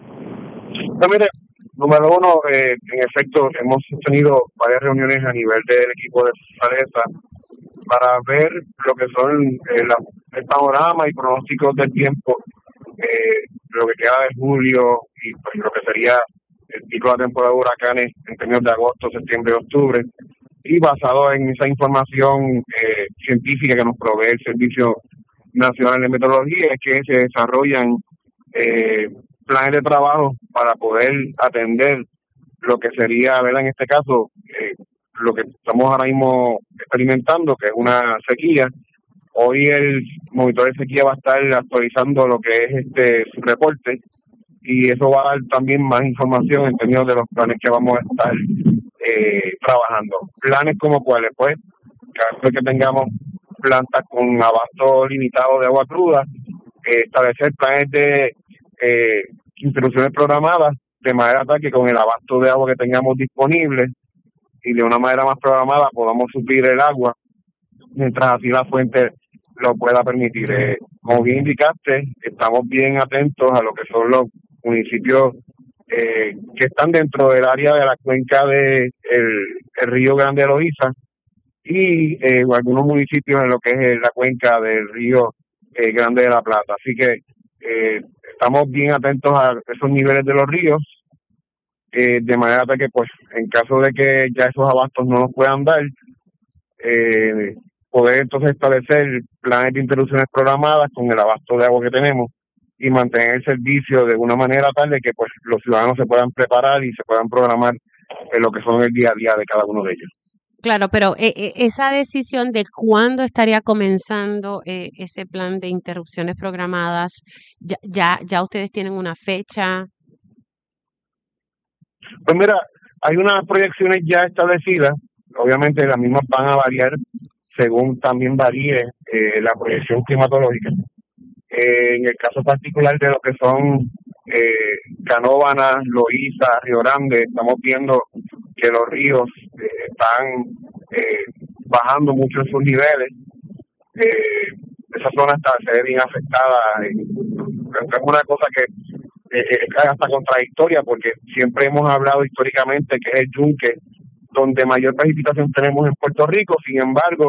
Pues mire, número uno, eh, en efecto, hemos tenido varias reuniones a nivel del equipo de Fortaleza para ver lo que son eh, la, el panorama y pronósticos del tiempo, eh, lo que queda de julio y pues, lo que sería el pico de la temporada de huracanes en términos de agosto, septiembre y octubre, y basado en esa información eh, científica que nos provee el Servicio Nacional de Meteorología, es que se desarrollan eh, planes de trabajo para poder atender lo que sería, ¿verdad? En este caso, eh, lo que estamos ahora mismo experimentando, que es una sequía. Hoy el monitor de sequía va a estar actualizando lo que es este su reporte y eso va a dar también más información en términos de los planes que vamos a estar eh, trabajando. Planes como cuáles, pues, cada vez que tengamos plantas con abasto limitado de agua cruda, eh, establecer planes de eh, interrupciones programadas de manera tal que con el abasto de agua que tengamos disponible y de una manera más programada podamos suplir el agua mientras así la fuente lo pueda permitir. Eh, como bien indicaste, estamos bien atentos a lo que son los municipios eh, que están dentro del área de la cuenca de el, el Río Grande de Loíza y eh, algunos municipios en lo que es la cuenca del Río eh, Grande de la Plata. Así que eh, estamos bien atentos a esos niveles de los ríos, eh, de manera tal que, pues, en caso de que ya esos abastos no nos puedan dar, eh, poder entonces establecer planes de interrupciones programadas con el abasto de agua que tenemos y mantener el servicio de una manera tal de que, pues, los ciudadanos se puedan preparar y se puedan programar en lo que son el día a día de cada uno de ellos. Claro, pero eh, eh, esa decisión de cuándo estaría comenzando eh, ese plan de interrupciones programadas, ya, ya, ya ustedes tienen una fecha. Pues mira, hay unas proyecciones ya establecidas, obviamente las mismas van a variar según también varíe eh, la proyección climatológica. Eh, en el caso particular de lo que son eh, Canóvanas, Loíza, Río Grande, estamos viendo que los ríos eh, están eh, bajando mucho en sus niveles. Eh, esa zona está se ve bien afectada. Eh, es una cosa que eh, es hasta contradictoria porque siempre hemos hablado históricamente que es el yunque donde mayor precipitación tenemos en Puerto Rico. Sin embargo,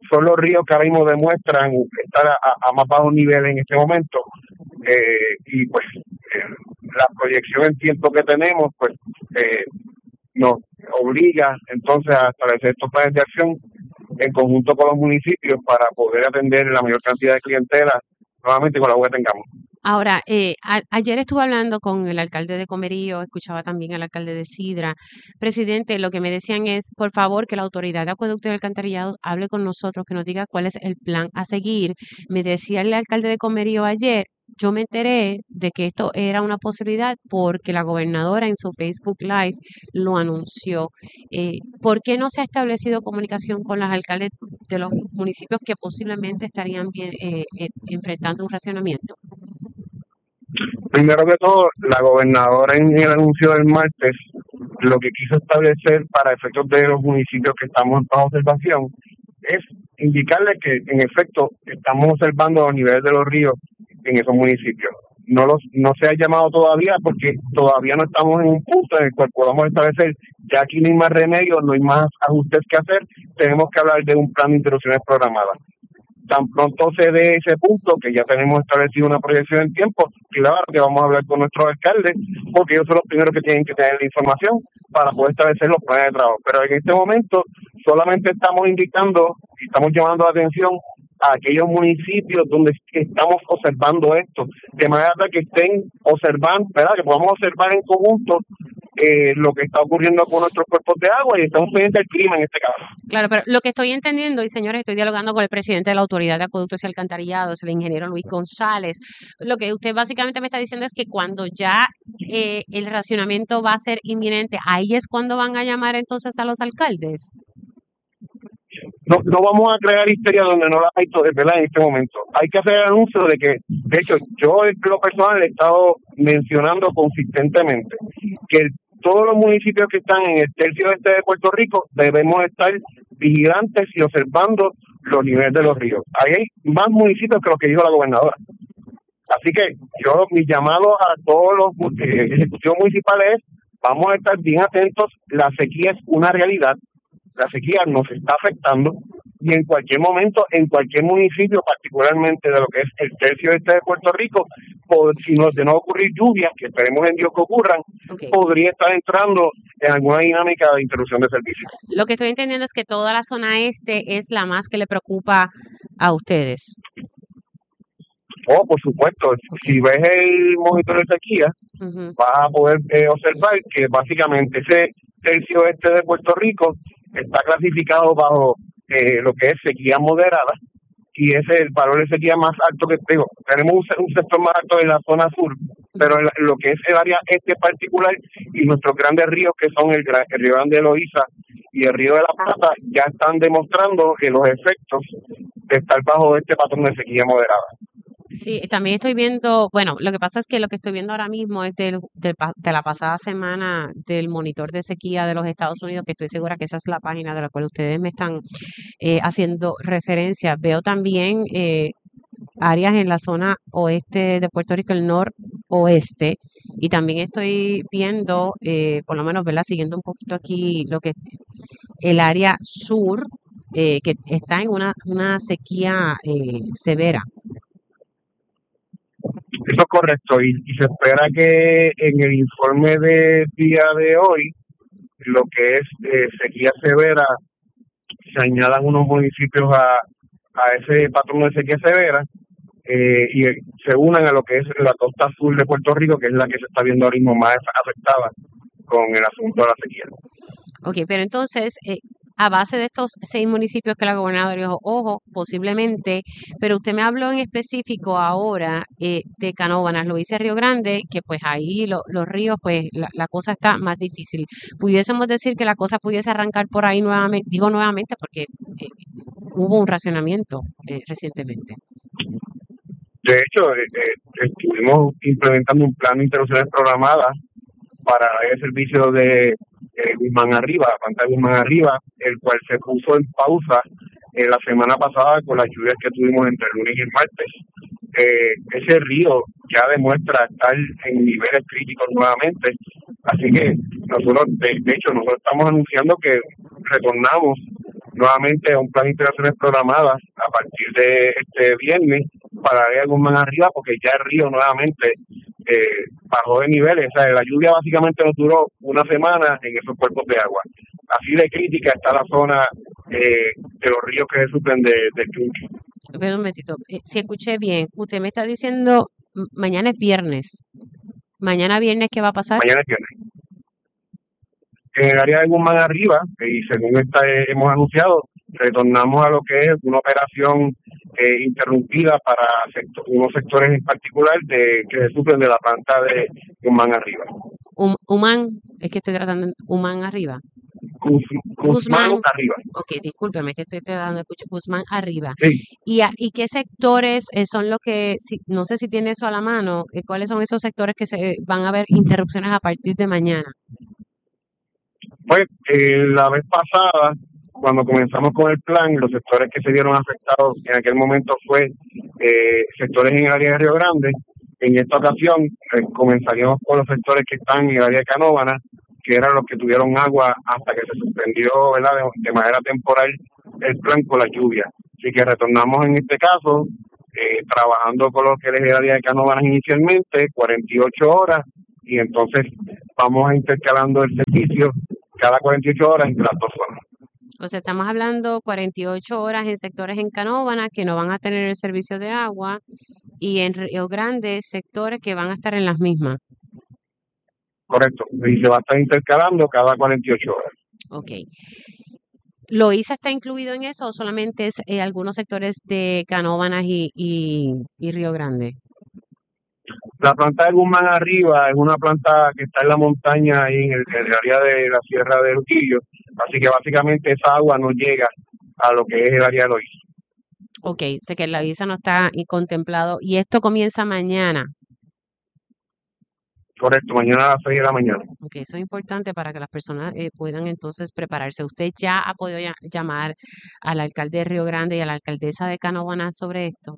son los ríos que ahora mismo demuestran estar a, a más bajo nivel en este momento, eh, y pues eh, la proyección en tiempo que tenemos pues eh, nos obliga entonces a establecer estos planes de acción en conjunto con los municipios para poder atender la mayor cantidad de clientela nuevamente con la agua que tengamos. Ahora, eh, a- ayer estuve hablando con el alcalde de Comerío, escuchaba también al alcalde de Sidra. Presidente, lo que me decían es, por favor, que la autoridad de acueducto y alcantarillado hable con nosotros, que nos diga cuál es el plan a seguir. Me decía el alcalde de Comerío ayer, yo me enteré de que esto era una posibilidad porque la gobernadora en su Facebook Live lo anunció. Eh, ¿por qué no se ha establecido comunicación con los alcaldes de los municipios que posiblemente estarían bien, eh, eh, enfrentando un racionamiento? Primero que todo, la gobernadora en el anuncio del martes lo que quiso establecer para efectos de los municipios que estamos en bajo observación es indicarles que en efecto estamos observando los niveles de los ríos en esos municipios. No los no se ha llamado todavía porque todavía no estamos en un punto en el cual podamos establecer ya aquí no hay más remedio, no hay más ajustes que hacer, tenemos que hablar de un plan de interrupciones programadas. Tan pronto se dé ese punto, que ya tenemos establecido una proyección en tiempo, claro que vamos a hablar con nuestros alcaldes, porque ellos son los primeros que tienen que tener la información para poder establecer los planes de trabajo. Pero en este momento solamente estamos indicando y estamos llamando la atención a aquellos municipios donde estamos observando esto, de manera que estén observando, ¿verdad? Que podamos observar en conjunto eh, lo que está ocurriendo con nuestros cuerpos de agua y estamos pendientes del clima en este caso. Claro, pero lo que estoy entendiendo, y señores, estoy dialogando con el presidente de la Autoridad de Acueductos y Alcantarillados, el ingeniero Luis González. Lo que usted básicamente me está diciendo es que cuando ya eh, el racionamiento va a ser inminente, ahí es cuando van a llamar entonces a los alcaldes. No, no vamos a crear histeria donde no la hay, ¿verdad? En este momento. Hay que hacer el anuncio de que, de hecho, yo en lo personal he estado mencionando consistentemente que el- todos los municipios que están en el tercio este de Puerto Rico debemos estar vigilantes y observando los niveles de los ríos. Ahí hay más municipios que los que dijo la gobernadora. Así que yo, mi llamado a todos los eh, ejecutivos municipales es, vamos a estar bien atentos, la sequía es una realidad, la sequía nos está afectando y en cualquier momento, en cualquier municipio, particularmente de lo que es el tercio este de Puerto Rico, por, si no, de no ocurrir lluvias, que esperemos en Dios que ocurran, Okay. podría estar entrando en alguna dinámica de interrupción de servicio. Lo que estoy entendiendo es que toda la zona este es la más que le preocupa a ustedes. Oh, por supuesto, si ves el monitor de sequía, Ujú. vas a poder eh, observar que básicamente ese tercio este de Puerto Rico está clasificado bajo eh, lo que es sequía moderada y ese es el valor de sequía más alto que digo. Tenemos un, se- un sector más alto en la zona sur, pero en la- lo que es el área este particular y nuestros grandes ríos que son el, gra- el río Grande de Loíza y el río de la Plata ya están demostrando que los efectos de estar bajo este patrón de sequía moderada. Sí, también estoy viendo, bueno, lo que pasa es que lo que estoy viendo ahora mismo es del, del pa- de la pasada semana del monitor de sequía de los Estados Unidos, que estoy segura que esa es la página de la cual ustedes me están eh, haciendo referencia. Veo también eh, áreas en la zona oeste de Puerto Rico, el noroeste, y también estoy viendo, eh, por lo menos, ¿verdad? Siguiendo un poquito aquí lo que el área sur, eh, que está en una, una sequía eh, severa. Eso es correcto y, y se espera que en el informe de día de hoy, lo que es eh, sequía severa, se añadan unos municipios a, a ese patrón de sequía severa eh, y eh, se unan a lo que es la costa sur de Puerto Rico, que es la que se está viendo ahora mismo más afectada con el asunto de la sequía. Ok, pero entonces, eh, a base de estos seis municipios que la gobernadora dijo, ojo, posiblemente, pero usted me habló en específico ahora eh, de Canóvanas, lo dice Río Grande, que pues ahí lo- los ríos, pues la, la cosa está más difícil. Pudiésemos decir que la cosa pudiese arrancar por ahí nuevamente, digo nuevamente porque eh, hubo un racionamiento eh, recientemente. De hecho, eh, eh, estuvimos implementando un plan de interrupciones programadas para el servicio de eh, Guzmán Arriba, la planta de Guzmán Arriba, el cual se puso en pausa eh, la semana pasada con las lluvias que tuvimos entre el lunes y el martes. Eh, ese río ya demuestra estar en niveles críticos nuevamente, así que nosotros, de, de hecho, nosotros estamos anunciando que retornamos nuevamente a un plan de interacciones programadas a partir de este viernes para ir algún más arriba, porque ya el río nuevamente eh, bajó de niveles. O sea, la lluvia básicamente nos duró una semana en esos cuerpos de agua. Así de crítica está la zona eh, de los ríos que se suplen de, del Yunque. Pero un momentito, eh, si escuché bien, usted me está diciendo, m- mañana es viernes. Mañana viernes, ¿qué va a pasar? Mañana es viernes. En el área de Guzmán arriba, y según esta eh, hemos anunciado, retornamos a lo que es una operación eh, interrumpida para sector, unos sectores en particular de que se suplen de la planta de Guzmán arriba. Hum- Humán, es que estoy tratando, Humán arriba. Guz- Guzmán Guzmán, arriba. ok, discúlpeme que estoy tratando de escuchar, Guzmán arriba. Sí. ¿Y, a- y qué sectores eh, son los que, si- no sé si tiene eso a la mano, eh, cuáles son esos sectores que se van a haber interrupciones a partir de mañana? Pues eh, la vez pasada, cuando comenzamos con el plan, los sectores que se vieron afectados en aquel momento fue eh, sectores en el área de Río Grande. En esta ocasión eh, comenzaríamos con los sectores que están en el área de Canóvana, que eran los que tuvieron agua hasta que se suspendió, ¿verdad?, de, de manera temporal el plan con la lluvia. Así que retornamos en este caso, eh, trabajando con lo que es el área de Canóvanas inicialmente, cuarenta y ocho horas, y entonces vamos a intercalando el servicio cada cuarenta y ocho horas entre las dos zonas. O sea, estamos hablando cuarenta y ocho horas en sectores en Canóvana que no van a tener el servicio de agua y en Río Grande sectores que van a estar en las mismas. Correcto. Y se va a estar intercalando cada cuarenta y ocho horas. Ok. ¿Loíza está incluido en eso o solamente es eh, algunos sectores de Canóvanas y, y, y Río Grande? La planta de Guzmán arriba es una planta que está en la montaña ahí en el, en el área de la Sierra de Luquillo, así que básicamente esa agua no llega a lo que es el área de Loíza. Ok, sé que Loíza no está y contemplado y esto comienza mañana. Correcto, mañana a las seis de la mañana. Ok, eso es importante para que las personas eh, puedan entonces prepararse. ¿Usted ya ha podido ya- llamar al alcalde de Río Grande y a la alcaldesa de Canóvana sobre esto?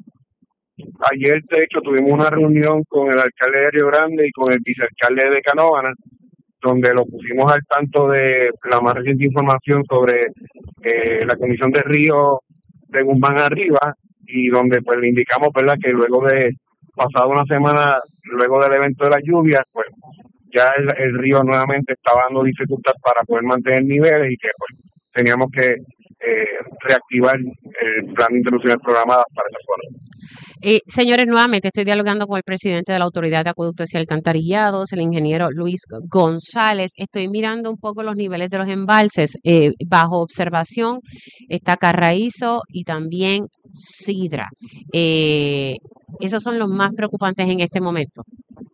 Ayer, de hecho, tuvimos una reunión con el alcalde de Río Grande y con el vicealcalde de Canóvana, donde lo pusimos al tanto de la más reciente información sobre eh, la condición de río de Guzmán arriba, y donde pues le indicamos, ¿verdad?, que luego de pasada una semana, luego del evento de la lluvia, pues ya el, el río nuevamente estaba dando dificultad para poder mantener niveles y que pues teníamos que eh, reactivar el plan de interrupciones programadas para esa zona. Eh, señores, nuevamente estoy dialogando con el presidente de la Autoridad de Acueductos y Alcantarillados, el ingeniero Luis González. Estoy mirando un poco los niveles de los embalses. Eh, bajo observación está Carraízo y también Sidra. Eh, esos son los más preocupantes en este momento.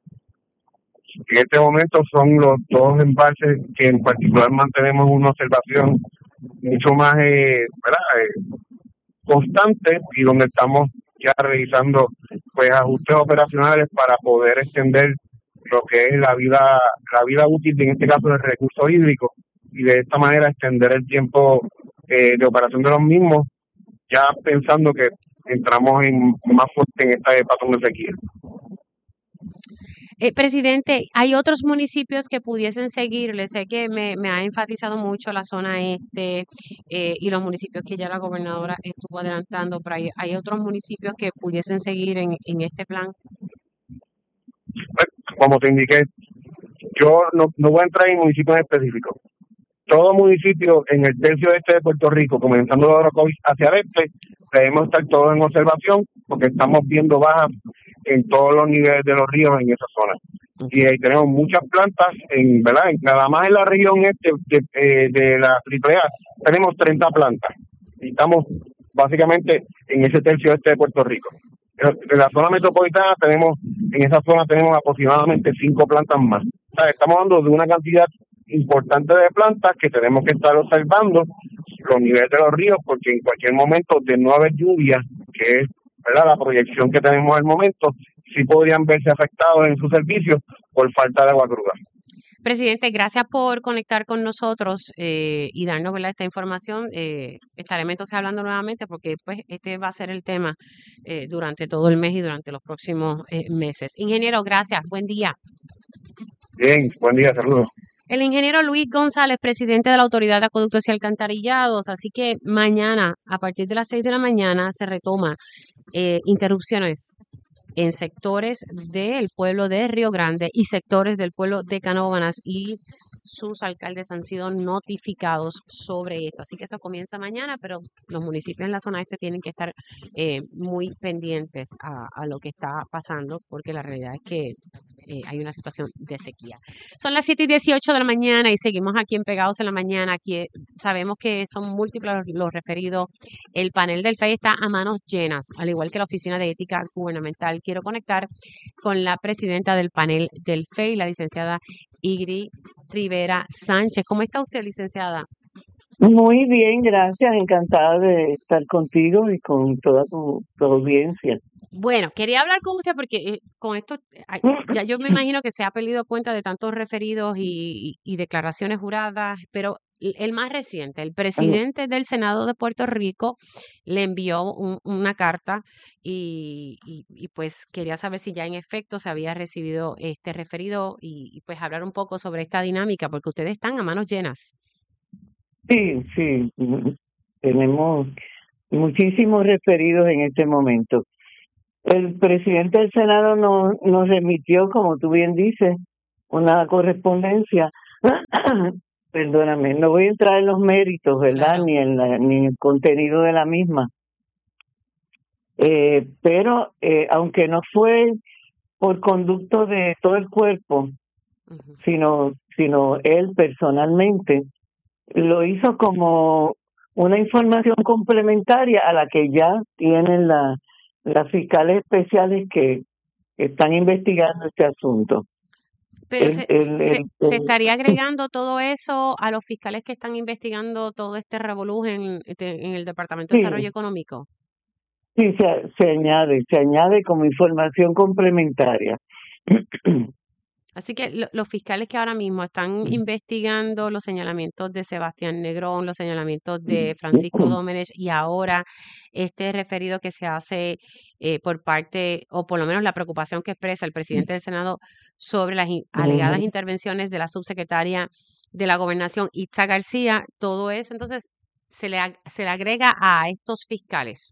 En este momento son los dos embalses que en particular mantenemos una observación mucho más eh, ¿verdad? Eh, constante, y donde estamos ya realizando pues ajustes operacionales para poder extender lo que es la vida la vida útil, en este caso del recurso hídrico, y de esta manera extender el tiempo eh, de operación de los mismos, ya pensando que entramos en más fuerte en esta patrón de sequía. Eh, presidente, ¿hay otros municipios que pudiesen seguirle? Sé que me, me ha enfatizado mucho la zona este eh, y los municipios que ya la gobernadora estuvo adelantando, pero hay, hay otros municipios que pudiesen seguir en, en este plan. Pues, como te indiqué, yo no, no voy a entrar en municipios específicos. Todo municipio en el tercio este de Puerto Rico, comenzando de Orocovis hacia el este, debemos estar todos en observación porque estamos viendo bajas en todos los niveles de los ríos en esa zona. Y ahí tenemos muchas plantas, en verdad, en, nada más en la región este de, eh, de la Triple A tenemos treinta plantas. Y estamos básicamente en ese tercio este de Puerto Rico. En la zona metropolitana tenemos, en esa zona tenemos aproximadamente cinco plantas más. O sea, estamos hablando de una cantidad importante de plantas que tenemos que estar observando los niveles de los ríos, porque en cualquier momento de no haber lluvia, que es, ¿verdad?, la proyección que tenemos al momento, sí podrían verse afectados en sus servicios por falta de agua cruda. Presidente, gracias por conectar con nosotros eh, y darnos, ¿verdad?, esta información. Eh, estaremos entonces hablando nuevamente porque pues este va a ser el tema eh, durante todo el mes y durante los próximos eh, meses. Ingeniero, gracias. Buen día. Bien, buen día, saludos. El ingeniero Luis González, presidente de la Autoridad de Acueductos y Alcantarillados. Así que mañana, a partir de las seis de la mañana, se retoma eh, interrupciones en sectores del pueblo de Río Grande y sectores del pueblo de Canóvanas, y sus alcaldes han sido notificados sobre esto. Así que eso comienza mañana, pero los municipios en la zona este tienen que estar eh, muy pendientes a, a lo que está pasando, porque la realidad es que eh, hay una situación de sequía. Son las siete y dieciocho de la mañana y seguimos aquí en Pegados en la Mañana. Aquí sabemos que son múltiples los referidos. El panel del F E I está a manos llenas, al igual que la Oficina de Ética Gubernamental. Quiero conectar con la presidenta del panel del F E I, la licenciada Igri Rivera Sánchez. ¿Cómo está usted, licenciada? Muy bien, gracias. Encantada de estar contigo y con toda tu, tu audiencia. Bueno, quería hablar con usted porque eh, con esto, ay, ya yo me imagino que se ha perdido cuenta de tantos referidos y, y, y declaraciones juradas, pero el más reciente, el presidente del Senado de Puerto Rico le envió un, una carta y, y, y pues quería saber si ya en efecto se había recibido este referido y, y pues hablar un poco sobre esta dinámica, porque ustedes están a manos llenas. Sí, sí, tenemos muchísimos referidos en este momento. El presidente del Senado nos, nos remitió, como tú bien dices, una correspondencia. Perdóname, no voy a entrar en los méritos, ¿verdad? Claro. Ni en la, ni en el contenido de la misma. Eh, pero eh, aunque no fue por conducto de todo el cuerpo, uh-huh. sino, sino él personalmente, lo hizo como una información complementaria a la que ya tienen la, las fiscales especiales que están investigando este asunto. Pero el, se, el, se, el, se estaría agregando todo eso a los fiscales que están investigando todo este revolú en, en el Departamento de sí, Desarrollo Económico. Sí, se, se añade, se añade como información complementaria. Así que lo, los fiscales que ahora mismo están investigando los señalamientos de Sebastián Negrón, los señalamientos de Francisco Domenech y ahora este referido que se hace eh, por parte, o por lo menos la preocupación que expresa el presidente del Senado sobre las in, alegadas intervenciones de la subsecretaria de la Gobernación, Itza García, todo eso, entonces se le, se le agrega a estos fiscales.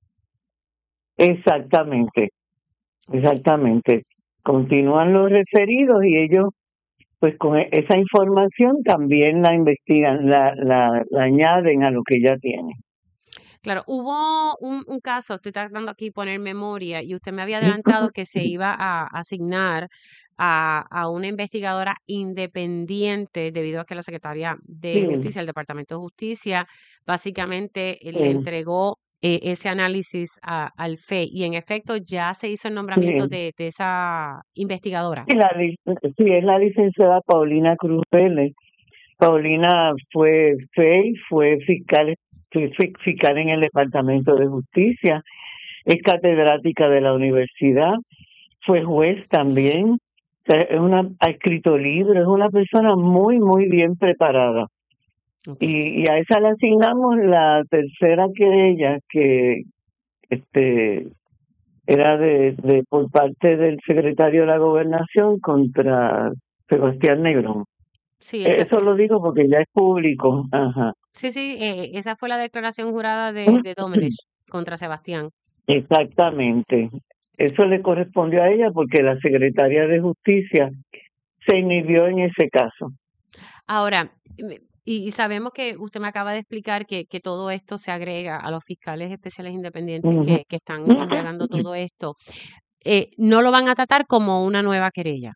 Exactamente, exactamente. Continúan los referidos y ellos, pues con esa información también la investigan, la, la, la añaden a lo que ya tienen. Claro, hubo un, un caso, estoy tratando aquí de poner memoria, y usted me había adelantado que se iba a asignar a, a una investigadora independiente debido a que la Secretaría de sí. Justicia, el Departamento de Justicia, básicamente sí. le entregó eh, ese análisis a, al F E I, y en efecto ya se hizo el nombramiento sí. de, de esa investigadora. Sí, la, sí, es la licenciada Paulina Cruz Vélez. Paulina fue F E I, fue fiscal fiscal en el Departamento de Justicia, es catedrática de la universidad, fue juez también, o sea, es una, ha escrito libros, es una persona muy, muy bien preparada. Okay. Y, y a esa le asignamos la tercera querella que este era de, de por parte del secretario de la Gobernación contra Sebastián Negrón. Sí, esa, Eso lo digo porque ya es público. Ajá. Sí, sí, eh, esa fue la declaración jurada de, de Domenech contra Sebastián. Exactamente. Eso le correspondió a ella porque la secretaria de Justicia se inhibió en ese caso. Ahora, y, y sabemos que usted me acaba de explicar que, que todo esto se agrega a los fiscales especiales independientes uh-huh. que, que están investigando todo esto. Eh, ¿No lo van a tratar como una nueva querella?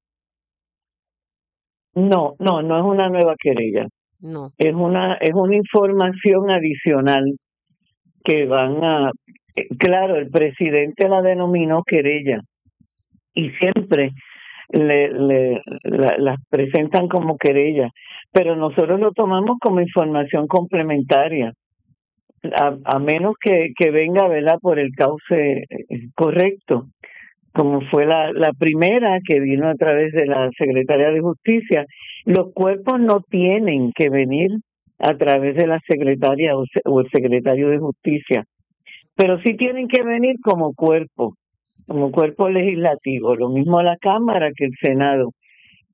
No, no, no es una nueva querella. No. Es una es una información adicional que van a... Claro, el presidente la denominó querella y siempre le, le la, las presentan como querella, pero nosotros lo tomamos como información complementaria, a, a menos que, que venga, ¿verdad?, por el cauce correcto, como fue la, la primera que vino a través de la Secretaría de Justicia. Los cuerpos no tienen que venir a través de la secretaria o, se, o el secretario de Justicia, pero sí tienen que venir como cuerpo, como cuerpo legislativo, lo mismo la Cámara que el Senado.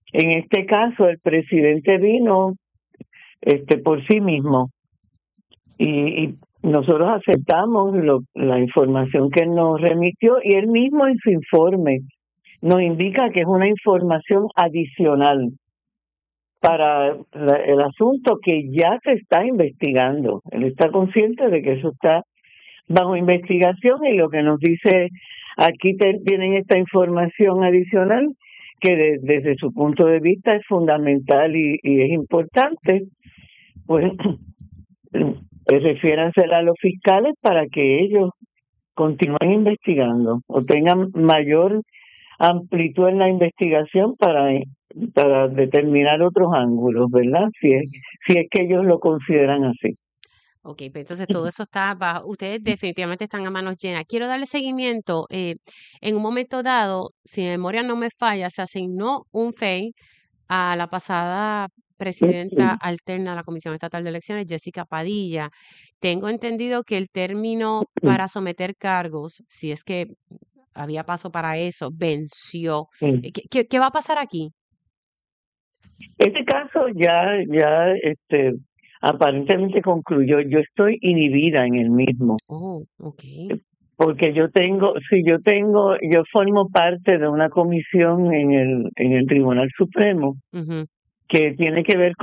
En este caso, el presidente vino este por sí mismo y, y nosotros aceptamos lo, la información que él nos remitió y él mismo en su informe nos indica que es una información adicional para la, el asunto que ya se está investigando. Él está consciente de que eso está bajo investigación y lo que nos dice aquí te, tienen esta información adicional que de, desde su punto de vista es fundamental y, y es importante, pues refiéranse a los fiscales para que ellos continúen investigando o tengan mayor amplitud en la investigación para para determinar otros ángulos, ¿verdad? Si es si es que ellos lo consideran así. Ok, pues entonces todo eso está bajo, ustedes definitivamente están a manos llenas. Quiero darle seguimiento. Eh, en un momento dado, si mi memoria no me falla, se asignó un F E I a la pasada presidenta alterna de la Comisión Estatal de Elecciones, Jessica Padilla. Tengo entendido que el término para someter cargos, si es que había paso para eso, venció. Sí. ¿Qué, qué, qué va a pasar aquí? Este caso ya ya este aparentemente concluyó. Yo estoy inhibida en el mismo. Oh, okay. Porque yo tengo, si yo tengo, yo formo parte de una comisión en el en el Tribunal Supremo Uh-huh. que tiene que ver